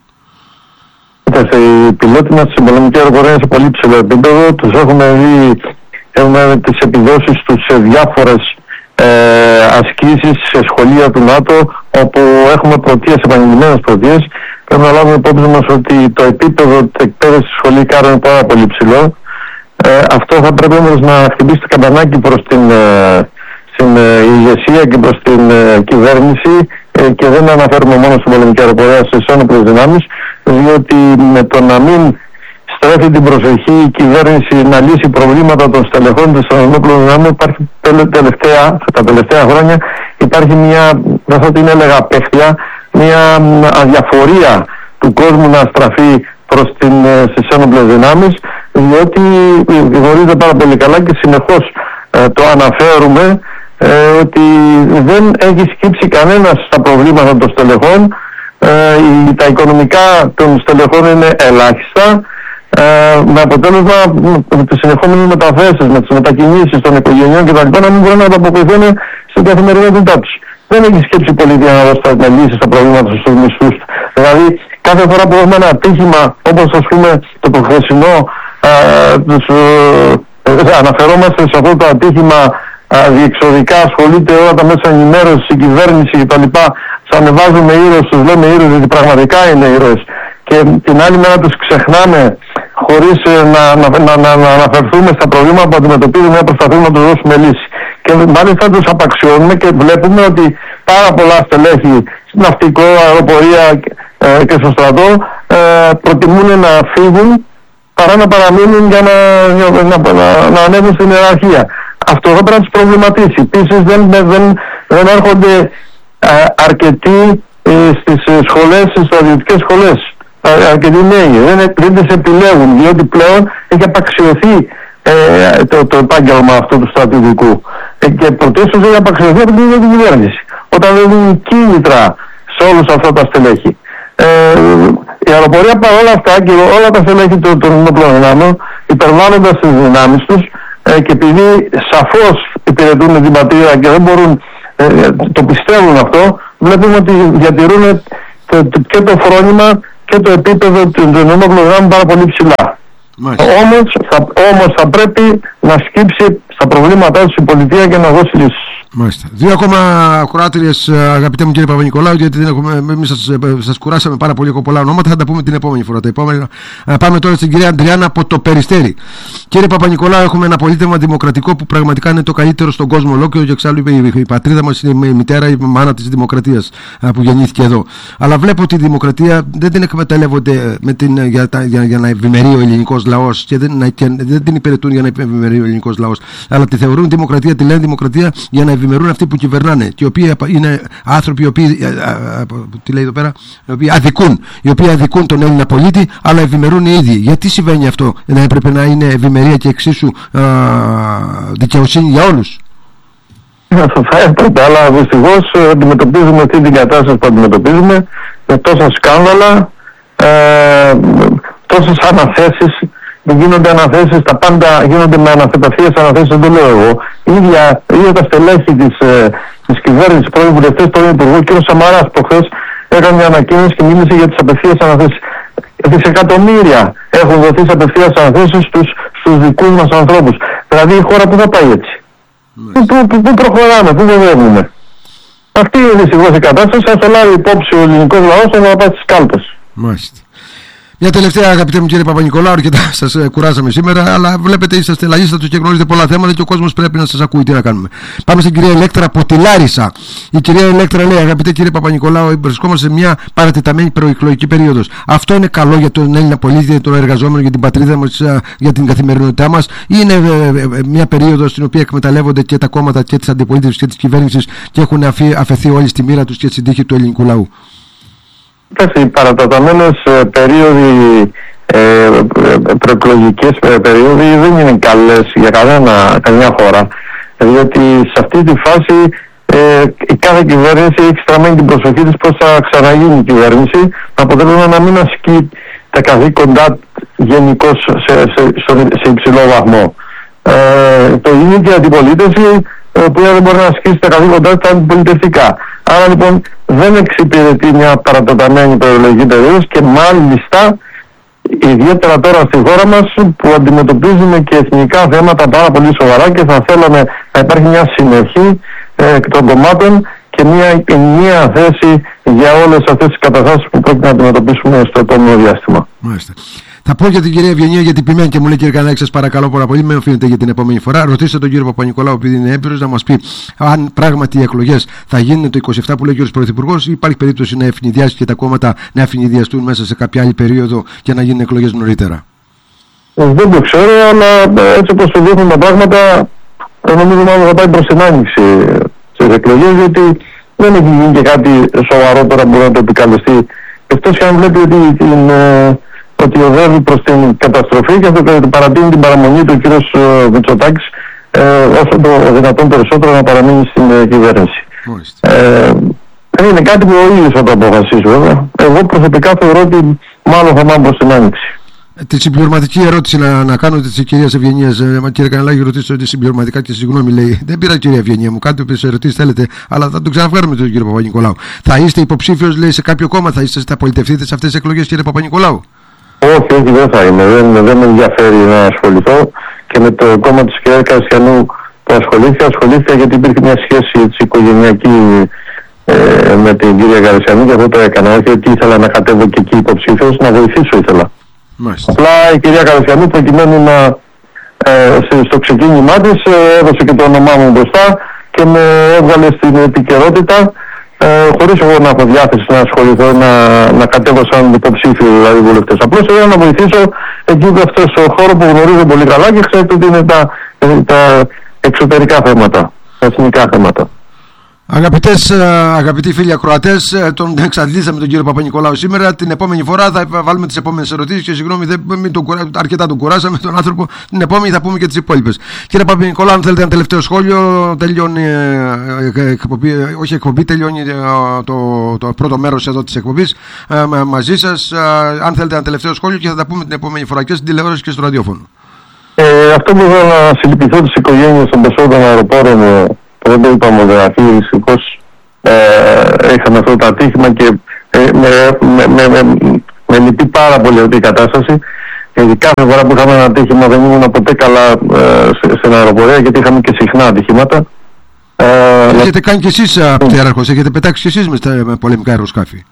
Οι πιλότοι μας στην πολεμική αεροπορία είναι σε πολύ ψηλό επίπεδο. Τους έχουμε δει, έχουμε τις επιδόσεις τους σε διάφορες ε, ασκήσεις σε σχολεία του ΝΑΤΟ, όπου έχουμε πρωτείες, επανειλημμένες πρωτείες. Πρέπει να λάβουμε υπόψη μας ότι το επίπεδο της εκπαίδευσης σχολικά είναι πάρα πολύ ψηλό. Ε, αυτό θα πρέπει όμως να χτυπήσει το καμπανάκι προς την, ε, στην ε, ηγεσία και προς την ε, κυβέρνηση, ε, και δεν αναφέρουμε μόνο στην πολεμική αεροπορία, στις ένοπλες δυνάμεις, διότι με το να μην στρέφει την προσοχή η κυβέρνηση να λύσει προβλήματα των στελεχών των ενόπλων δυνάμεων, υπάρχει τελευταία, τα τελευταία χρόνια υπάρχει μια, δεν θα την έλεγα απέχθεια, μια αδιαφορία του κόσμου να στραφεί προς την, στις ένοπλες δυνάμεις, διότι γνωρίζετε πάρα πολύ καλά και συνεχώς ε, το αναφέρουμε, ε, ότι δεν έχει σκύψει κανένας στα προβλήματα των στελεχών. Ε, τα οικονομικά των στελεχών είναι ελάχιστα, ε, με αποτέλεσμα με τις συνεχόμενες μεταθέσεις, με τις μετακινήσεις των οικογενειών κτλ. να μην μπορούν να ανταποκριθούν στην καθημερινότητά τους. Δεν έχει σκέψει η πολιτεία να δώσει λύσεις στα προβλήματα στους μισθούς. Δηλαδή κάθε φορά που έχουμε ένα ατύχημα, όπως ας πούμε το προχθεσινό, ε, τους, ε, αναφερόμαστε σε αυτό το ατύχημα ε, διεξοδικά, ασχολείται όλα τα μέσα ενημέρωσης, η κυβέρνηση κτλ. Τους ανεβάζουμε ήρωες, τους λέμε ήρωες, γιατί πραγματικά είναι ήρωες. Και την άλλη μέρα τους ξεχνάμε χωρίς να, να, να, να, να αναφερθούμε στα προβλήματα που αντιμετωπίζουμε, να προσπαθούμε να τους δώσουμε λύση. Και μάλιστα τους απαξιώνουμε και βλέπουμε ότι πάρα πολλά στελέχη στην ναυτικό, αεροπορία ε, και στο στρατό ε, προτιμούν να φύγουν παρά να παραμείνουν για να, για, να, να, να ανέβουν στην ιεραρχία. Αυτό θα πρέπει να τους προβληματίσει. Επίσης δεν, δεν, δεν έρχονται ε, αρκετοί ε, στις σχολές, στις στρατιωτικές σχολές. Αρκετοί νέοι δεν, δεν τις επιλέγουν, διότι πλέον έχει απαξιωθεί ε, το, το επάγγελμα αυτού του στρατιωτικού, ε, και πρωτίστως έχει απαξιωθεί από την ίδια την κυβέρνηση, όταν δεν δίνουν κίνητρα σε όλους αυτά τα στελέχη. Ε, η αεροπορία παρόλα αυτά και όλα τα στελέχη των ενόπλων δυνάμεων, υπερβάλλοντας τις δυνάμεις τους, ε, ε, και επειδή σαφώς υπηρετούν την πατρίδα και δεν μπορούν, ε, το πιστεύουν αυτό, βλέπουμε ότι διατηρούν το, το, και το φρόνημα και το επίπεδο του ενόπλου πάρα πολύ ψηλά. Όμως θα, όμως θα πρέπει να σκύψει στα προβλήματά τους η πολιτεία και να δώσει λύσεις. Μάλιστα. Δύο ακόμα ακροάτριες, αγαπητέ μου κύριε Παπα-Νικολάου, γιατί δεν έχουμε, εμείς σας, σας κουράσαμε πάρα πολύ από πολλά ονόματα, θα τα πούμε την επόμενη φορά. Τα επόμενα, πάμε τώρα στην κυρία Αντριάννα από το Περιστέρι. Κύριε Παπα-Νικολάου, έχουμε ένα πολίτευμα δημοκρατικό που πραγματικά είναι το καλύτερο στον κόσμο ολόκληρο και εξάλλου η, η πατρίδα μας είναι η μητέρα, η μάνα της δημοκρατίας που γεννήθηκε εδώ. Αλλά βλέπω ότι η δημοκρατία δεν την εκμεταλλεύονται με την, για, για, για να ευημερεί ο ελληνικός λαός και δεν, και δεν την υπηρετούν για να ευημερεί ο ελληνικός λαός. Αλλά τη θεωρούν δημοκρατία, τη λένε δημοκρατία για να ευημερούν αυτοί που κυβερνάνε, και οι οποίοι είναι άνθρωποι οι οποίοι, α, α, τι λέει εδώ πέρα, οι οποίοι αδικούν, οι οποίοι αδικούν τον Έλληνα πολίτη, αλλά ευημερούν οι ίδιοι. Γιατί συμβαίνει αυτό? Δεν έπρεπε να είναι ευημερία και εξίσου α, δικαιοσύνη για όλους? Θα έπρεπε, αλλά δυστυχώς αντιμετωπίζουμε αυτή την κατάσταση που αντιμετωπίζουμε με τόσα σκάνδαλα, ε, τόσες αναθέσεις. Γίνονται αναθέσεις, τα πάντα γίνονται με αναθεταθείες αναθέσεις, δεν το λέω εγώ. Η ίδια, ίδια τα στελέχη της, ε, της κυβέρνησης, πρώην βουλευτές, πρώην υπουργού, κ. Σαμαράς προχθές έκανε μια ανακοίνωση και μίλησε για τις απευθείας αναθέσεις. Δισεκατομμύρια έχουν δοθεί σε απευθείας αναθέσεις στους, στους δικούς μας ανθρώπους. Δηλαδή η χώρα που θα πάει έτσι. Πού, πού, πού, πού προχωράμε, πού βεβαίνουμε. Αυτή είναι δυστυχώς η κατάσταση. Ας το λάβει υπόψη ο ελληνικός λαός να πάει στις κάλπες. Μάλιστα. Μια τελευταία, αγαπητέ μου κύριε Παπα-Νικολάου, αρκετά σας ε, κουράσαμε σήμερα, αλλά βλέπετε είσαστε λαγίστατος και γνωρίζετε πολλά θέματα και ο κόσμος πρέπει να σας ακούει. Τι να κάνουμε. Πάμε στην κυρία Ηλέκτρα από τη Λάρισα. Η κυρία Ηλέκτρα λέει: αγαπητέ κύριε Παπα-Νικολάου, βρισκόμαστε σε μια παρατεταμένη προεκλογική περίοδος. Αυτό είναι καλό για τον Έλληνα πολίτη, για τον εργαζόμενο, για την πατρίδα μας, για την καθημερινότητά μας, ή είναι ε, ε, ε, μια περίοδος στην οποία εκμεταλλεύονται και τα κόμματα και της αντιπολίτευσης και της κυβέρνησης και έχουν αφή, αφαιθεί όλοι στη μοίρα τους και στην τύχη του ελληνικού λαού? Οι παραταταμένες ε, περίοδοι, ε, προεκλογικές ε, περίοδοι δεν είναι καλές για κανένα, καμιά χώρα, διότι σε αυτή τη φάση ε, η κάθε κυβέρνηση έχει στραμμένη την προσοχή της πώς θα ξαναγίνει η κυβέρνηση, με αποτέλεσμα να μην ασκεί τα καθήκοντά γενικώς σε, σε, σε, σε υψηλό βαθμό. Ε, το ίδιο και η αντιπολίτευση, η οποία δεν μπορεί να ασκήσει τα καθήκοντά της αντιπολιτευτικά. Άρα λοιπόν δεν εξυπηρετεί μια παρατεταμένη προεκλογική περίοδος και μάλιστα ιδιαίτερα τώρα στη χώρα μας που αντιμετωπίζουμε και εθνικά θέματα πάρα πολύ σοβαρά και θα θέλαμε να υπάρχει μια συνοχή ε, των κομμάτων και μια ενιαία θέση για όλες αυτές τις καταστάσεις που πρέπει να αντιμετωπίσουμε στο επόμενο διάστημα. Μάλιστα. Θα πω για την κυρία Ευγενία για την Πειμένη και μου λέει: κύριε Κανάκη, σας παρακαλώ πάρα πολύ, με οφείλετε για την επόμενη φορά. Ρωτήστε τον κύριο Παπα-Νικολάου, επειδή είναι έμπειρος, να μας πει αν πράγματι οι εκλογές θα γίνουν το είκοσι επτά που λέει ο κύριος Πρωθυπουργός, ή υπάρχει περίπτωση να ευνηδιάσει και τα κόμματα να ευνηδιαστούν μέσα σε κάποια άλλη περίοδο και να γίνουν εκλογές νωρίτερα. Δεν το ξέρω, αλλά έτσι όπως το δείχνουν τα πράγματα, νομίζω μάλλον θα πάει προς την άνοιξη στις εκλογές, γιατί δεν έχει γίνει και κάτι σοβαρό τώρα που μπορεί να το επικαλεστεί. Εκτός και αν βλέπει ότι την. ότι οδεύει προς την καταστροφή και αυτό παρατείνει την παραμονή του κ. Μητσοτάκης ε, όσο το δυνατόν περισσότερο να παραμείνει στην ε, κυβέρνηση. Ε, είναι κάτι που ο ίδιος θα το αποφασίσει βέβαια. Εγώ προσωπικά θεωρώ ότι μάλλον θα πάμε προς την άνοιξη. Ε, τη συμπληρωματική ερώτηση να, να κάνω της κυρίας Ευγενίας. Ε, κύριε Κανελάκη, ρωτήσετε ότι συμπληρωματικά και συγγνώμη λέει. Δεν πήρα κυρία Ευγενία μου, κάτι που ερωτήσει θέλετε, αλλά θα το ξαναφέρουμε τον κύριο Παπα-Νικολάου. Θα είστε υποψήφιος, λέει, σε κάποιο κόμμα, θα είστε, θα πολιτευτείτε σε αυτές τις εκλογές, κύριε Παπα-Νικολάου? Όχι, όχι, δεν θα είμαι. Δεν, δεν με ενδιαφέρει να ασχοληθώ και με το κόμμα της κυρίας Καρσιανού που ασχολήθηκα. Ασχολήθηκα γιατί υπήρχε μια σχέση έτσι, οικογενειακή ε, με την κυρία Καρσιανού και αυτό το έκανα. Όχι ότι ήθελα να κατέβω και εκεί υποψήφιος, να βοηθήσω ήθελα. Μάλιστα. Απλά η κυρία Καρσιανού προκειμένου να ε, στο ξεκίνημά της ε, έδωσε και το όνομά μου μπροστά και με έβγαλε στην επικαιρότητα. Ε, χωρίς εγώ να έχω διάθεση να ασχοληθώ, να, να κατέβω σαν υποψήφιο δηλαδή βουλευτές. Απλώς ήθελα να βοηθήσω εκεί που αυτό στο χώρο που γνωρίζω πολύ καλά και ξέρετε ότι είναι τα, τα εξωτερικά θέματα, τα εθνικά θέματα. Αγαπητές, αγαπητοί φίλοι ακροατές, τον εξαντλήσαμε τον κύριο Παπα-Νικολάου σήμερα. Την επόμενη φορά θα βάλουμε τις επόμενες ερωτήσεις και συγγνώμη, δεν, μην τον, αρκετά τον κουράσαμε τον άνθρωπο. Την επόμενη θα πούμε και τις υπόλοιπες. Κύριε Παπα-Νικολάου, αν θέλετε ένα τελευταίο σχόλιο, τελειώνει ε, εκπομπή, όχι εκπομπή, τελειώνει ε, το, το πρώτο μέρος εδώ της εκπομπής ε, μαζί σας. Ε, αν θέλετε ένα τελευταίο σχόλιο και θα τα πούμε την επόμενη φορά και στην τηλεόραση και στο ραδιόφωνο. Ε, αυτό που θέλω να συλληπιθώ τις οικογένειες των πεσόντων αεροπόρων που δεν το είπαμε δηλαδή, δυστυχώς ε, είχαμε αυτό το ατύχημα και ε, με, με, με, με, με λυπεί πάρα πολύ αυτή η κατάσταση. Γιατί κάθε φορά που είχαμε ένα ατύχημα δεν ήμουν ποτέ καλά ε, σε, σε αεροπορία, γιατί είχαμε και συχνά ατυχήματα. Ε, έχετε κάνει κι εσείς πτέραρχος, έχετε πετάξει κι εσείς με, στα, με πολεμικά αεροσκάφη.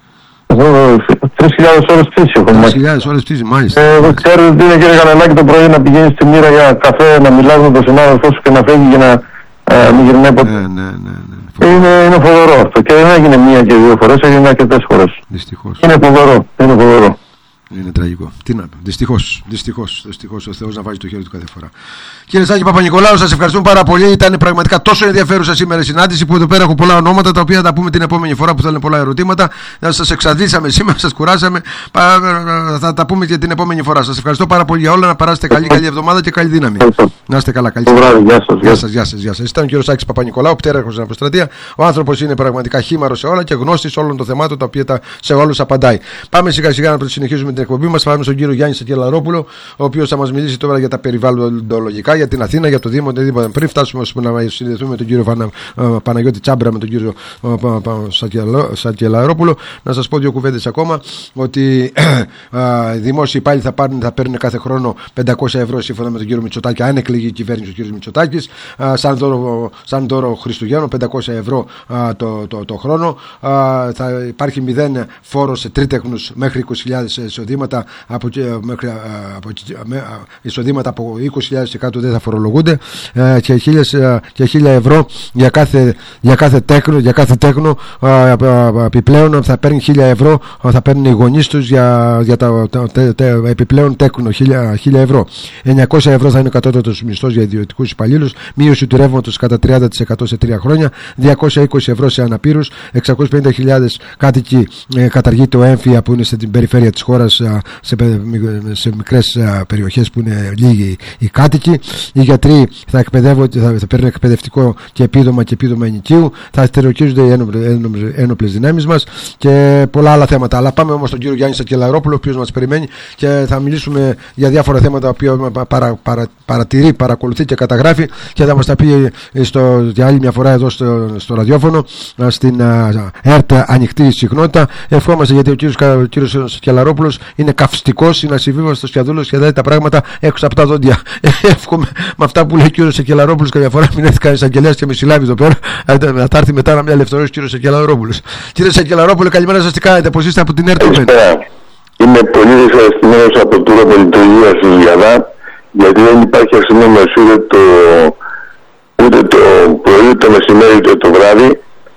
τρεις χιλιάδες ώρες πτήση έχω. τρεις χιλιάδες ώρες πτήση, μάλιστα. Ε, δεν ξέρω τι είναι, κύριε Κανελάκη, το πρωί να πηγαίνει στη μοίρα για καφέ, να μιλάς με τον συνάδελφό σου και να φεύγει και να ε, μην γυρνάει ποτέ. Ναι, ναι, ναι, ναι. Είναι, είναι φοβερό αυτό. Και δεν έγινε μία και δύο φορές, έγινε αρκετές φορές. Δυστυχώς. Είναι φοβερό. Είναι φοβερό. Είναι τραγικό. Τι να πω. Δυστυχώς, δυστυχώς, δυστυχώς ο Θεός να βάζει το χέρι του κάθε φορά. Κύριε Σάκη Παπα-Νικολάου, σας ευχαριστούμε πάρα πολύ. Ήταν πραγματικά τόσο ενδιαφέρουσα σήμερα η συνάντηση που εδώ πέρα έχω πολλά ονόματα τα οποία θα πούμε την επόμενη φορά που θέλουν πολλά ερωτήματα. Σας εξαντλήσαμε σήμερα, σας κουράσαμε. Θα τα πούμε και την επόμενη φορά. Σας ευχαριστώ πάρα πολύ για όλα. Να περάσετε καλή, καλή εβδομάδα και καλή δύναμη. Να είστε καλά. Καλή Γεια σας, γεια σας, γεια σας. Ήταν ο κύριος Σάκης Παπα-Νικολάου, πτέραρχος στην Αποστρατεία. Ο άνθρωπος είναι πραγματικά χήμαρος σε όλα και γνώστης όλων των θεμάτων τα οποία τα, σε όλους απαντάει. Πάμε σιγά σιγά να συνεχίσουμε την εκπομπή μας. Πάμε στον κύριο Γιάννη Σακελαρόπουλο, ο οποίος θα μας μιλήσει τώρα για τα περιβαλλοντολογικά, για την Αθήνα, για το Δήμο, οτιδήποτε. Πριν φτάσουμε να συνδεθούμε με τον κύριο Φανα, Παναγιώτη Τσάμπρα, με τον κύριο Σακελαρόπουλο, να σας πω δύο κουβέντες ακόμα. Ότι οι δημόσιοι υπάλληλοι θα, θα παίρνουν κάθε χρόνο πεντακόσια ευρώ σύμφωνα με τον κύριο Μητσοτάκη, αν εκλεγεί η κυβέρνηση ο κύριος Μητσοτάκης, σαν δώρο, σαν δώρο Χριστουγέννων, πεντακόσια ευρώ το, το, το χρόνο. Θα υπάρχει μηδέν φόρο σε τρίτεχνους μέχρι είκοσι χιλιάδες εισοδήματα. Από, μέχρι, από, με, εισοδήματα από είκοσι χιλιάδες και κάτω δεν θα φορολογούνται, ε, και, χίλιες, ε, και χίλια ευρώ για κάθε, για κάθε τέκνο, για κάθε τέκνο ε, ε, επιπλέον θα παίρνει χίλια ευρώ, θα παίρνουν οι γονείς τους για, για τα τε, τε, τε, επιπλέον τέκνο, χίλια, χίλια ευρώ. εννιακόσια ευρώ θα είναι ο κατώτατος μισθός για ιδιωτικούς υπαλλήλους, μείωση του ρεύματος κατά τριάντα τοις εκατό σε τρία χρόνια, διακόσια είκοσι ευρώ σε αναπήρους, εξακόσιες πενήντα χιλιάδες κάτοικοι, ε, καταργείται ο έμφυα που είναι στην περιφέρεια της χώρας, ε, σε, σε μικρές περιοχές που είναι λίγοι οι κάτοικοι. Οι γιατροί θα, εκπαιδεύονται, θα, θα παίρνουν εκπαιδευτικό και επίδομα και επίδομα ενοικίου, θα στερεοκίζονται οι ένοπλες δυνάμεις μας και πολλά άλλα θέματα. Αλλά πάμε όμως στον κύριο Γιάννη Σακελαρόπουλο, ο οποίος μας περιμένει και θα μιλήσουμε για διάφορα θέματα που παρα, παρα, παρατηρεί, παρακολουθεί και καταγράφει και θα μας τα πει στο, για άλλη μια φορά εδώ στο, στο ραδιόφωνο, στην ΕΡΤ ανοιχτή συχνότητα. Ευχόμαστε, γιατί ο κύριος, ο κύριος Σακελαρόπουλος είναι καυστικός, είναι ασυμβίβαστος και αδούλος και δάει τα πράγματα έξω από τα δόντια. Εύχομαι με αυτά που λέει ο κύριος Σακελαρόπουλος κάποια φορά μην έρθει κανείς αγγελέας και με συλλάβει εδώ πέρα. Θα έρθει μετά να μια ελευθερώσει ο κύριος Σακελαρόπουλος. Κύριε Σακελαρόπουλο, καλημέρα σας, τι κάνετε, πώς είστε από την ΕΡΤ? Είμαι πολύ δυσαρεστημένος από το τρόπο λειτουργίας της ΓΑΔΑ, γιατί δεν υπάρχει αστυνόμευση ούτε το, ούτε το πρωί, ούτε το μεσημέρι, ούτε το βράδυ.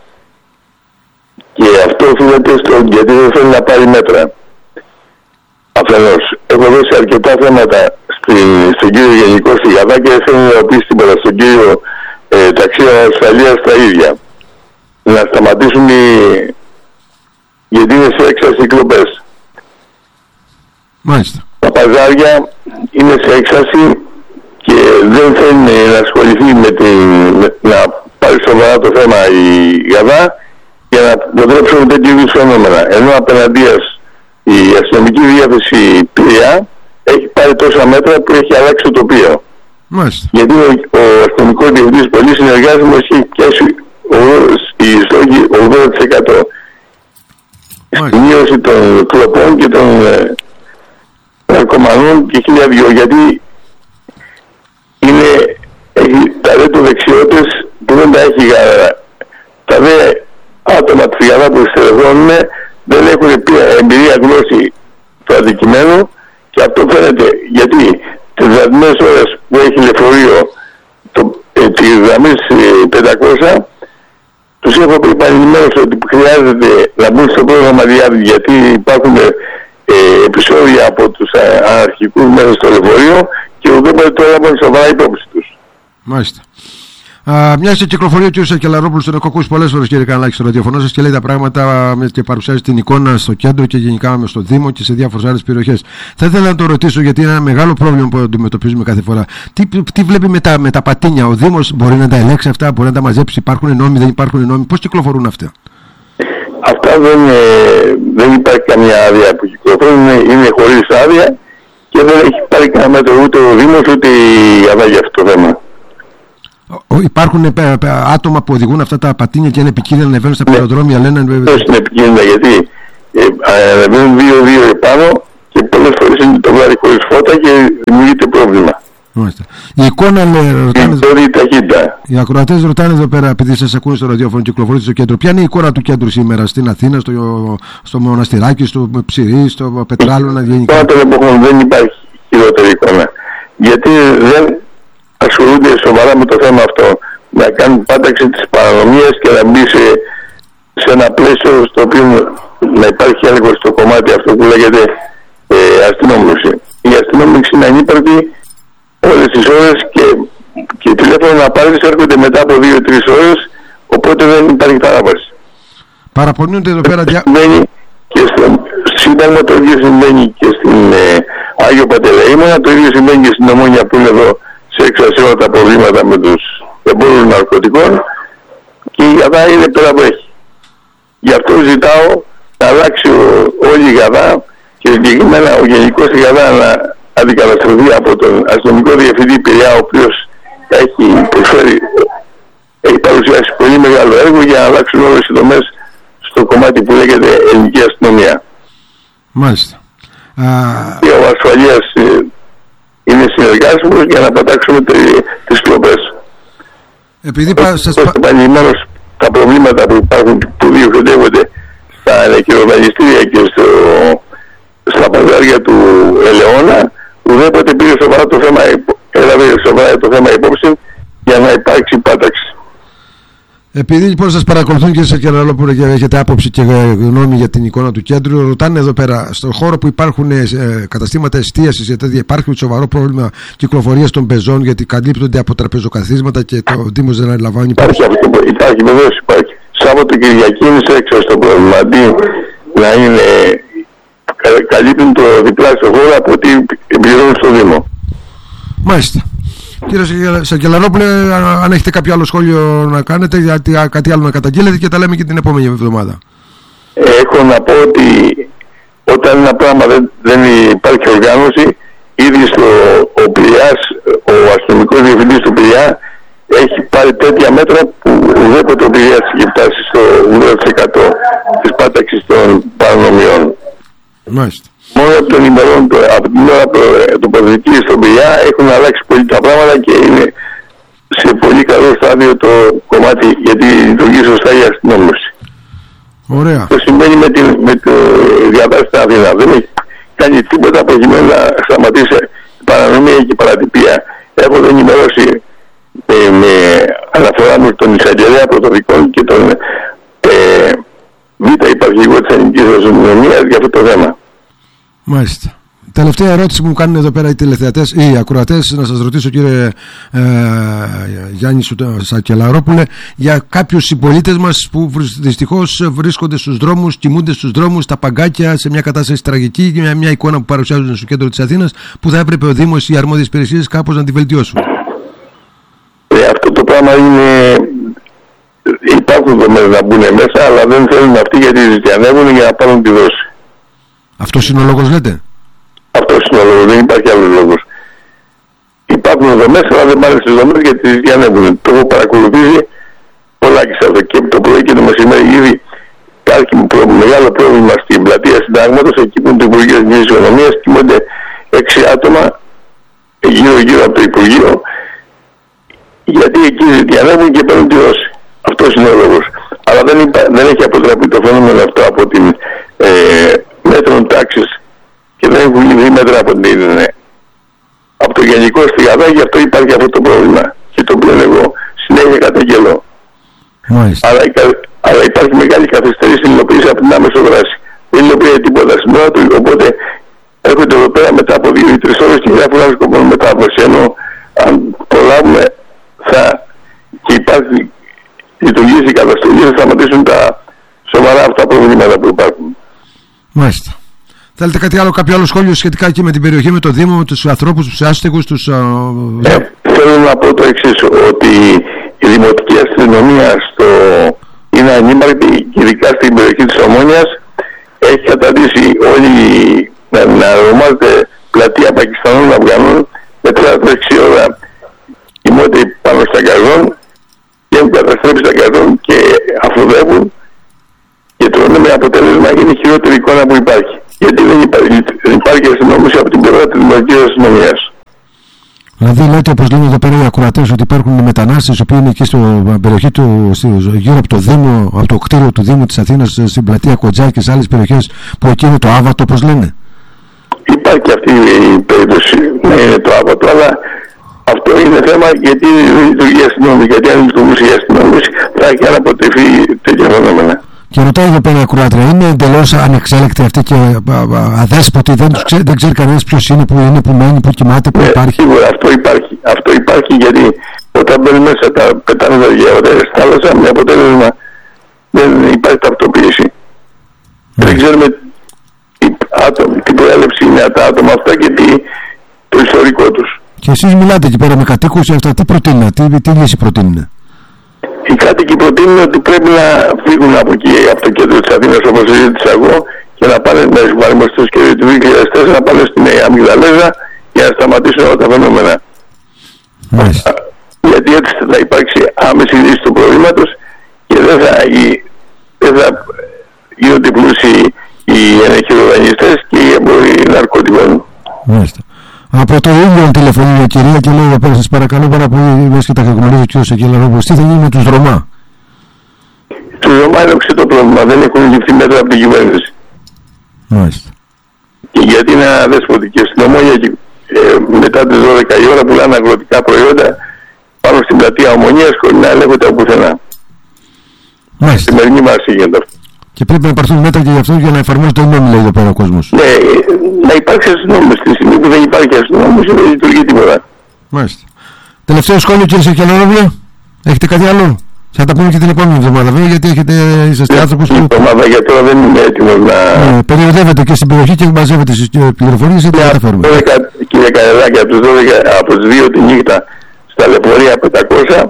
Και αυτό οφείλεται στο γιατί δεν θέλει να πάρει μέτρα. Αφενός, έχω δώσει αρκετά θέματα στη, στον κύριο Γενικό στη ΓΑΔΑ και δεν θέλει να πει τίποτα στον κύριο ε, ταξίδα ασφαλείας τα ίδια. Να σταματήσουν οι... γιατί είναι σε έξαση οι κλοπές. Μάλιστα. Τα παζάρια είναι σε έξαση και δεν θέλει να ασχοληθεί με την... με, να πάρει σοβαρά το θέμα η ΓΑΔΑ για να αποτρέψουν τέτοιου είδους φαινόμενα. Ενώ απέναντίας η αστυνομική διάθεση Πειραιά έχει πάρει τόσα μέτρα που έχει αλλάξει το τοπίο. Μάλιστα. Γιατί ο, ο αστυνομικός διευθυντής πολύ συνεργάζεται, μου έχει πιάσει η στόχη ογδόντα τοις εκατό. Στη μείωση των κλοπών και των ε, ναρκωμανών και χίλια δυο. Γιατί είναι, έχει τα δε του δεξιότητες που δεν τα έχει γάρα. Τα δε άτομα της ΓΑΔΑ που στελεχώνουν δεν έχουν εμπειρία γνώση του αντικειμένου και αυτό φαίνεται γιατί τις βραδινές ώρες που έχει λεωφορείο ε, τη γραμμή ε, πεντακόσια τους έχω πει επανειλημμένως ότι χρειάζεται να μπουν στο πρόγραμμα διάβη, γιατί υπάρχουν ε, επεισόδια από τους αναρχικούς μέσα στο λεωφορείο και ουδέποτε το έλαβαν σοβαρά υπόψη τους. Μάλιστα. Uh, μια και κυκλοφορεί ο κ. Σακελαρόπουλος, τον έχω ακούσει πολλές φορές, κύριε Κανελάκη, στο ραδιοφωνό σας και λέει τα πράγματα και παρουσιάζει την εικόνα στο κέντρο και γενικά στο Δήμο και σε διάφορες άλλες περιοχές. Θα ήθελα να το ρωτήσω, γιατί είναι ένα μεγάλο πρόβλημα που αντιμετωπίζουμε κάθε φορά. Τι, τι βλέπει με τα, με τα πατίνια, ο Δήμος μπορεί να τα ελέγξει αυτά, μπορεί να τα μαζέψει, υπάρχουν νόμοι, δεν υπάρχουν νόμοι, πώς κυκλοφορούν αυτά? Αυτά δεν, ε, δεν υπάρχει καμία άδεια που κυκλοφορούν, είναι, είναι χωρίς άδεια και δεν έχει πάρει κανένα μέτρο ούτε ο Δήμος ούτε η ΑΔΑ για αυτό το θέμα. Υπάρχουν ε, ε, άτομα που οδηγούν αυτά τα πατίνια και είναι επικίνδυνα να ανεβαίνουν στα πεζοδρόμια, λένε. Πώς είναι επικίνδυνα, γιατί ανεβαίνουν δύο-δύο επάνω και πολλές φορές είναι το βράδυ χωρίς φώτα και δημιουργείται πρόβλημα. Μάλιστα. Η εικόνα λέει, ρωτάνε, οι ακροατές ρωτάνε εδώ πέρα, επειδή σας ακούνε στο ραδιόφωνο και κυκλοφορείτε στο κέντρο, ποια είναι η εικόνα του κέντρου σήμερα στην Αθήνα, στο, στο Μοναστηράκι, στο Ψηρή, στο Πετράλωνα γενικά? Τώρα των εποχών δεν υπάρχει χειρότερη εικόνα. Γιατί δεν ασχολούνται σοβαρά με το θέμα αυτό. Να κάνουν πάταξη της παρανομίας και να μπει σε, σε ένα πλαίσιο στο οποίο να υπάρχει έλεγχο στο κομμάτι αυτό που λέγεται ε, αστυνόμευση. Η αστυνόμευση είναι ανύπαρκτη όλες τις ώρες και, και τηλέφωνο να πάρεις έρχονται μετά από δύο τρεις ώρες, οπότε δεν υπάρχει παράβαση. Παραπονιούνται εδώ πέρα δια... και στο Σύνταγμα, το ίδιο συμβαίνει και στην ε, Άγιο Παντελεήμονα, το ίδιο συμβαίνει και στην Ομόνια που είναι εδώ σε εξασιόλα τα προβλήματα με τους εμπόρους ναρκωτικών και η ΓΑΔΑ είναι πέρα που έχει. Γι' αυτό ζητάω να αλλάξει όλη η ΓΑΔΑ και συγκεκριμένα ο γενικός της ΓΑΔΑ να αντικαταστρωθεί από τον αστυνομικό διευθυντή Πειραιά, ο οποίος έχει προσφέρει, έχει παρουσιάσει πολύ μεγάλο έργο για να αλλάξουν όλες οι δομές στο κομμάτι που λέγεται ελληνική αστυνομία. Μάλιστα. Και ο ασφαλείας είναι συνεργάσιμος για να πατάξουμε τις κλοπές. Επειδή πα, σας... Επανειλημμένως τα προβλήματα που υπάρχουν, που διοχετεύονται στα ανακοινωτανιστήρια και στο, στα παζάρια του Ελαιώνα, ουδέποτε πήρε σοβαρά το θέμα, έλαβε σοβαρά το θέμα υπόψη για να υπάρξει πάταξη. Επειδή λοιπόν σας παρακολουθούν και σε Κεραλόπουλο και έχετε άποψη και γνώμη για την εικόνα του κέντρου, ρωτάνε εδώ πέρα, στον χώρο που υπάρχουν ε, καταστήματα εστίασης και τέτοια, υπάρχει σοβαρό πρόβλημα κυκλοφορίας των πεζών γιατί καλύπτονται από τραπεζοκαθίσματα και το Δήμος δεν αναλαμβάνει. Υπάρχει, υπάρχει, υπάρχει βεβαίως υπάρχει. Σάββατο Κυριακή είναι σε έξω στο πρόβλημα. Αντί να είναι, καλύπτουν το διπλάσιο χώρο από ό,τι πληρώνουν στο Δήμο. Μάλιστα. Κύριε Σακελαρόπουλε, αν έχετε κάποιο άλλο σχόλιο να κάνετε, γιατί κάτι άλλο να καταγγείλετε και τα λέμε και την επόμενη εβδομάδα. Έχω να πω ότι όταν ένα πράγμα δεν, δεν υπάρχει οργάνωση, ήδη στο ο Πειραιάς, ο αστυνομικός διευθυντής του Πειραιά έχει πάρει τέτοια μέτρα που ουδέποτε ο Πειραιάς έχει φτάσει στο ογδόντα τοις εκατό της πάταξης των παρανομιών. Μάλιστα. Μόνο από τον ημερών, από την ώρα του Παδρική στον Πειραιά έχουν αλλάξει πολύ τα πράγματα και είναι σε πολύ καλό στάδιο το κομμάτι γιατί λειτουργεί σωστά η αστυνόμευση. Ωραία. Το συμβαίνει με, την, με το διαβάσει στην Αθήνα. Δεν έχει κάνει τίποτα προκειμένου να σταματήσει η παρανομία και η παρατυπία. Έχω ενημερώσει ε, με αναφορά μου τον εισαγγελέα πρωτοδικών και τον ε, β' υπαρχηγό της ελληνικής αστυνομίας για αυτό το θέμα. Μάλιστα. Τελευταία ερώτηση που μου κάνουν εδώ πέρα οι τηλεθεατές ή οι ακροατές, να σας ρωτήσω κύριε ε, Γιάννη Σακελαρόπουλε, για κάποιους συμπολίτες μας που δυστυχώς βρίσκονται στους δρόμους, κοιμούνται στους δρόμους, τα παγκάκια, σε μια κατάσταση τραγική, μια, μια εικόνα που παρουσιάζουν στο κέντρο της Αθήνας, που θα έπρεπε ο Δήμος ή οι αρμόδιες υπηρεσίες κάπως να τη βελτιώσουν. Ε, αυτό το πράγμα είναι... Υπάρχουν δομές να μπουν μέσα, αλλά δεν θέλουν αυτοί γιατί ζητιανεύουν για να πάρουν τη δόση. Αυτός είναι ο λόγος, λέτε? Αυτός είναι ο λόγος, δεν υπάρχει άλλος λόγος. Υπάρχουν δομές, αλλά δεν πάνε στις δομές γιατί τις διανεύουν. Το έχω παρακολουθήσει πολλά και σε αυτό. Και το πρωί και το μεσημέρι ήδη υπάρχει μεγάλο πρόβλημα στην πλατεία Συντάγματος, εκεί που είναι το Υπουργείο της Οικονομίας, κοιμούνται έξι άτομα γύρω-γύρω από το Υπουργείο, γιατί εκεί διανεύουν και παίρνουν τη δόση. Αυτός είναι ο λόγος. Αλλά δεν, υπά, δεν έχει αποτραπεί το φαινόμενο αυτό από την ε, μέτρων τάξης και δεν έχουν ληφθεί μέτρα από, την, από το γενικό στη ΓΑΔΑ, γι' αυτό υπάρχει αυτό το πρόβλημα. Και το οποίο εγώ συνέχεια καταγγελώ. Αλλά, αλλά υπάρχει μεγάλη καθυστερή στην υλοποίηση από την άμεσο δράση. Δεν υλοποιεί τίποτα στην ώρα του, οπότε έρχονται εδώ πέρα μετά από δύο ή τρεις ώρες και γράφουν ένα σκοπό μετάβαση. Ενώ αν προλάβουμε θα και υπάρχει λειτουργήσει η καταστολή, θα σταματήσουν τα σοβαρά αυτά προβλήματα που υπάρχουν. Μάλιστα. Θέλετε κάτι άλλο, κάποιο άλλο σχόλιο σχετικά και με την περιοχή, με το Δήμο, με τους ανθρώπους, τους άστεγους, τους... Ε, θέλω να πω το εξής, ότι η Δημοτική Αστυνομία στο... είναι ανήμαρκτη, ειδικά στην περιοχή της Ομόνιας, έχει καταντήσει όλοι να, να ονομάζεται πλατεία Πακιστανών Αφγανών, μετά από έξι ώρα κοιμώνται πάνω στα καζόν και έχουν καταστρέψει τα καζόν και αφοδεύουν και τρώνε, με αποτέλεσμα είναι η χειρότερη εικόνα που υπάρχει. Γιατί δεν υπάρχει, δεν υπάρχει αστυνόμευση από την πλευρά της Δημοτικής Αστυνομίας. Δηλαδή, λέτε, όπως λένε εδώ πέρα οι ακροατές, ότι υπάρχουν μετανάστες οι οποίοι είναι εκεί στην περιοχή του, γύρω από το Δήμο, από το κτίριο του Δήμου της Αθήνας, στην πλατεία Κοντζάκη και σε άλλες περιοχές, που εκεί είναι το άβατο, όπως λένε. Υπάρχει αυτή η περίπτωση να είναι το άβατο, αλλά αυτό είναι θέμα γιατί δεν λειτουργεί η αστυνόμηση. Γιατί αν λειτουργούσε η αστυνόμηση, θα έχει αναποτεθεί τέτοια φαινόμενα. Και ρωτάει εδώ πέρα η ακροάτρια, είναι εντελώς ανεξέλεκτη αυτή και αδέσποτη, δεν, ξέρει, δεν ξέρει κανένας ποιος είναι, που είναι, που μένει, που κοιμάται, που ναι, υπάρχει. Σίγουρα αυτό υπάρχει. Αυτό υπάρχει γιατί όταν μπαίνουν μέσα τα πετάνε τα γεώτα στη θάλασσα, με αποτέλεσμα δεν υπάρχει ταυτοποίηση. Ναι. Δεν ξέρουμε τι, άτομο, τι προέλευση είναι τα άτομα αυτά και τι, το ιστορικό τους. Και εσείς μιλάτε εκεί πέρα με κατοίκους, αυτά τι προτείνουν, τι, τι λύση προτείνουν. Οι κάτοικοι προτείνουν ότι πρέπει να φύγουν από εκεί, από το κέντρο της Αθήνας, όπως ζήτησα εγώ, και να πάνε να εφαρμοστεί στο σχέδιο του δύο χιλιάδες τέσσερα, να πάνε στην Αμυγδαλέζα για να σταματήσουν όλα τα φαινόμενα. Μάλιστα. Γιατί έτσι θα υπάρξει άμεση λύση του προβλήματος και δεν θα, δεν θα γίνονται πλούσιοι οι ενεχειροδανειστές και οι εμποροί ναρκωτικών. Μάλιστα. Από το ίδιο τηλεφωνεί μια κυρία και λέει εδώ πέρα, σας παρακαλώ πάρα πολύ, μέσα και τα γνωρίζει ο κ. Σακελαρόπουλος, τι θα γίνει με τους Ρωμά. Τους Ρωμά είναι οξύ το πρόβλημα, δεν έχουν ληφθεί μέτρα από την κυβέρνηση. Μάλιστα. Και γιατί είναι αδέσποτη και στην Ομόνια ε, μετά τις δώδεκα η ώρα πουλάνε αγροτικά προϊόντα πάνω στην πλατεία Ομονίας χωρίς να ελέγχονται από πουθενά. Μάλιστα. Στη μερινή μάση γίνεται αυτό. Και πρέπει να υπαρθούν μέτρα και γι' αυτό για να εφαρμόζεται οι νόμοι, λέει εδώ πέρα ο κόσμος. Ναι, να υπάρξει αστυνόμηση. Στη στιγμή που δεν υπάρχει αστυνόμηση δεν λειτουργεί τίποτα. Μάλιστα. Τελευταίο σχόλιο, κύριε Σακελαρόπουλε, έχετε κάτι άλλο? Θα τα πούμε και την επόμενη εβδομάδα, βέβαια, γιατί έχετε, είσαστε άνθρωπος που. Την εβδομάδα για τώρα δεν είμαι έτοιμος να. Ναι, περιοδεύετε και στην περιοχή και μαζεύετε τις πληροφορίες γιατί δεν τα φέρουμε. Κύριε Κανελάκη, από, από τις δύο τη νύχτα στα λεωφορεία πεντακόσια,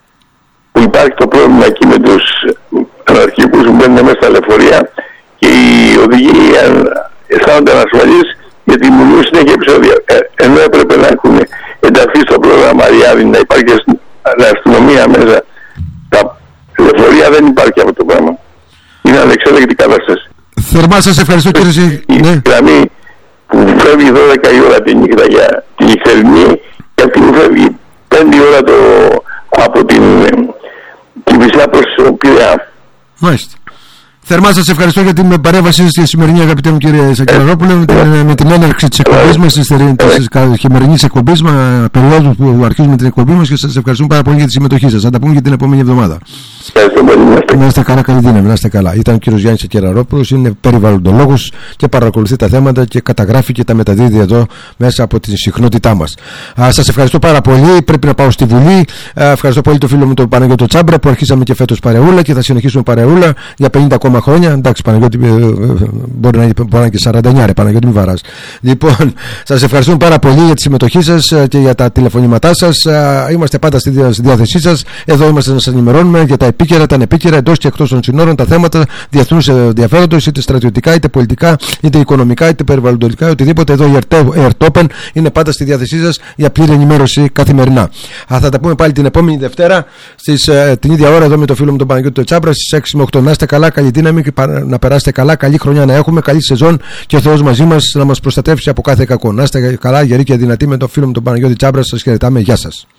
που υπάρχει το πρόβλημα εκεί με τους αναρχικούς που μπαίνουν μέσα στα λεωφορεία και οι οδηγοί αισθάνονται ανασφαλείς γιατί μιλούν συνέχεια επεισόδια. Ε, ενώ έπρεπε να έχουν ενταχθεί στο πρόγραμμα Αριάδη, να υπάρχει αστυνομία μέσα. Τα λεωφορεία δεν υπάρχει αυτό το πράγμα. Είναι ανεξέλεγκτη κατάσταση. Θερμά σας ευχαριστώ, κύριε Σι. Η ναι. γραμμή που φεύγει δώδεκα η ώρα τη νύχτα για την νυχτερινή και αυτή που φεύγει πέντε η ώρα το, από την Κηφισιά προς το Πειραιά. Μάλιστα. Θερμά σας ευχαριστώ για την παρέμβαση στη σημερινή, αγαπητέ μου κύριε Σακελαρόπουλε, με, ε, με την έναρξη της εκπομπής μας, της χειμερινής εκπομπής μας, περίοδου που αρχίζουμε την εκπομπή μας, και σας ευχαριστούμε πάρα πολύ για τη συμμετοχή σας. Θα τα πούμε και την επόμενη εβδομάδα. Να είστε καλά, καλή δύναμη, να είστε καλά. Ήταν ο κύριος Γιάννης Σακελαρόπουλος, είναι περιβαλλοντολόγος και παρακολουθεί τα θέματα και καταγράφει και τα μεταδίδει εδώ μέσα από τη συχνότητά μας. Σας ευχαριστώ πάρα πολύ. Πρέπει να πάω στη Βουλή. Α, ευχαριστώ πολύ τον φίλο μου τον Παναγιώτο Τσάμπρα που αρχίσαμε και φέτος παρεούλα και θα συνεχίσουμε παρεούλα για πενήντα ακόμα χρόνια. Εντάξει, Παναγιώτη, μπορεί να είναι και σαράντα εννιά, ρε Παναγιώτη, μην βαράς. Λοιπόν, σας ευχαριστούμε πάρα πολύ για τη συμμετοχή σας και για τα τηλεφωνήματά σας. Είμαστε πάντα στη διάθεσή σας. Εδώ είμαστε να σας ενημερώνουμε για τα επίκαιρα, τα ανεπίκαιρα, εντός και εκτός των συνόρων, τα θέματα διεθνούς ενδιαφέροντος, είτε στρατιωτικά, είτε πολιτικά, είτε οικονομικά, είτε περιβαλλοντικά, οτιδήποτε. Εδώ η Airtopen είναι πάντα στη διάθεσή σας για πλήρη ενημέρωση καθημερινά. Θα τα πούμε πάλι την επόμενη Δευτέρα στις, την ίδια ώρα εδώ με το φίλο μου τον Παναγιώτη Τσάμπρα στις έξι με οκτώ. Να είστε καλά, καλή δύναμη, να περάσετε καλά, καλή χρονιά να έχουμε, καλή σεζόν και ο Θεός μαζί μας να μας προστατεύσει από κάθε κακό. Να είστε καλά, γεροί και δυνατοί, με το φίλο μου τον Παναγιώτη Τσάμπρα. Σας χαιρετάμε, γεια σας.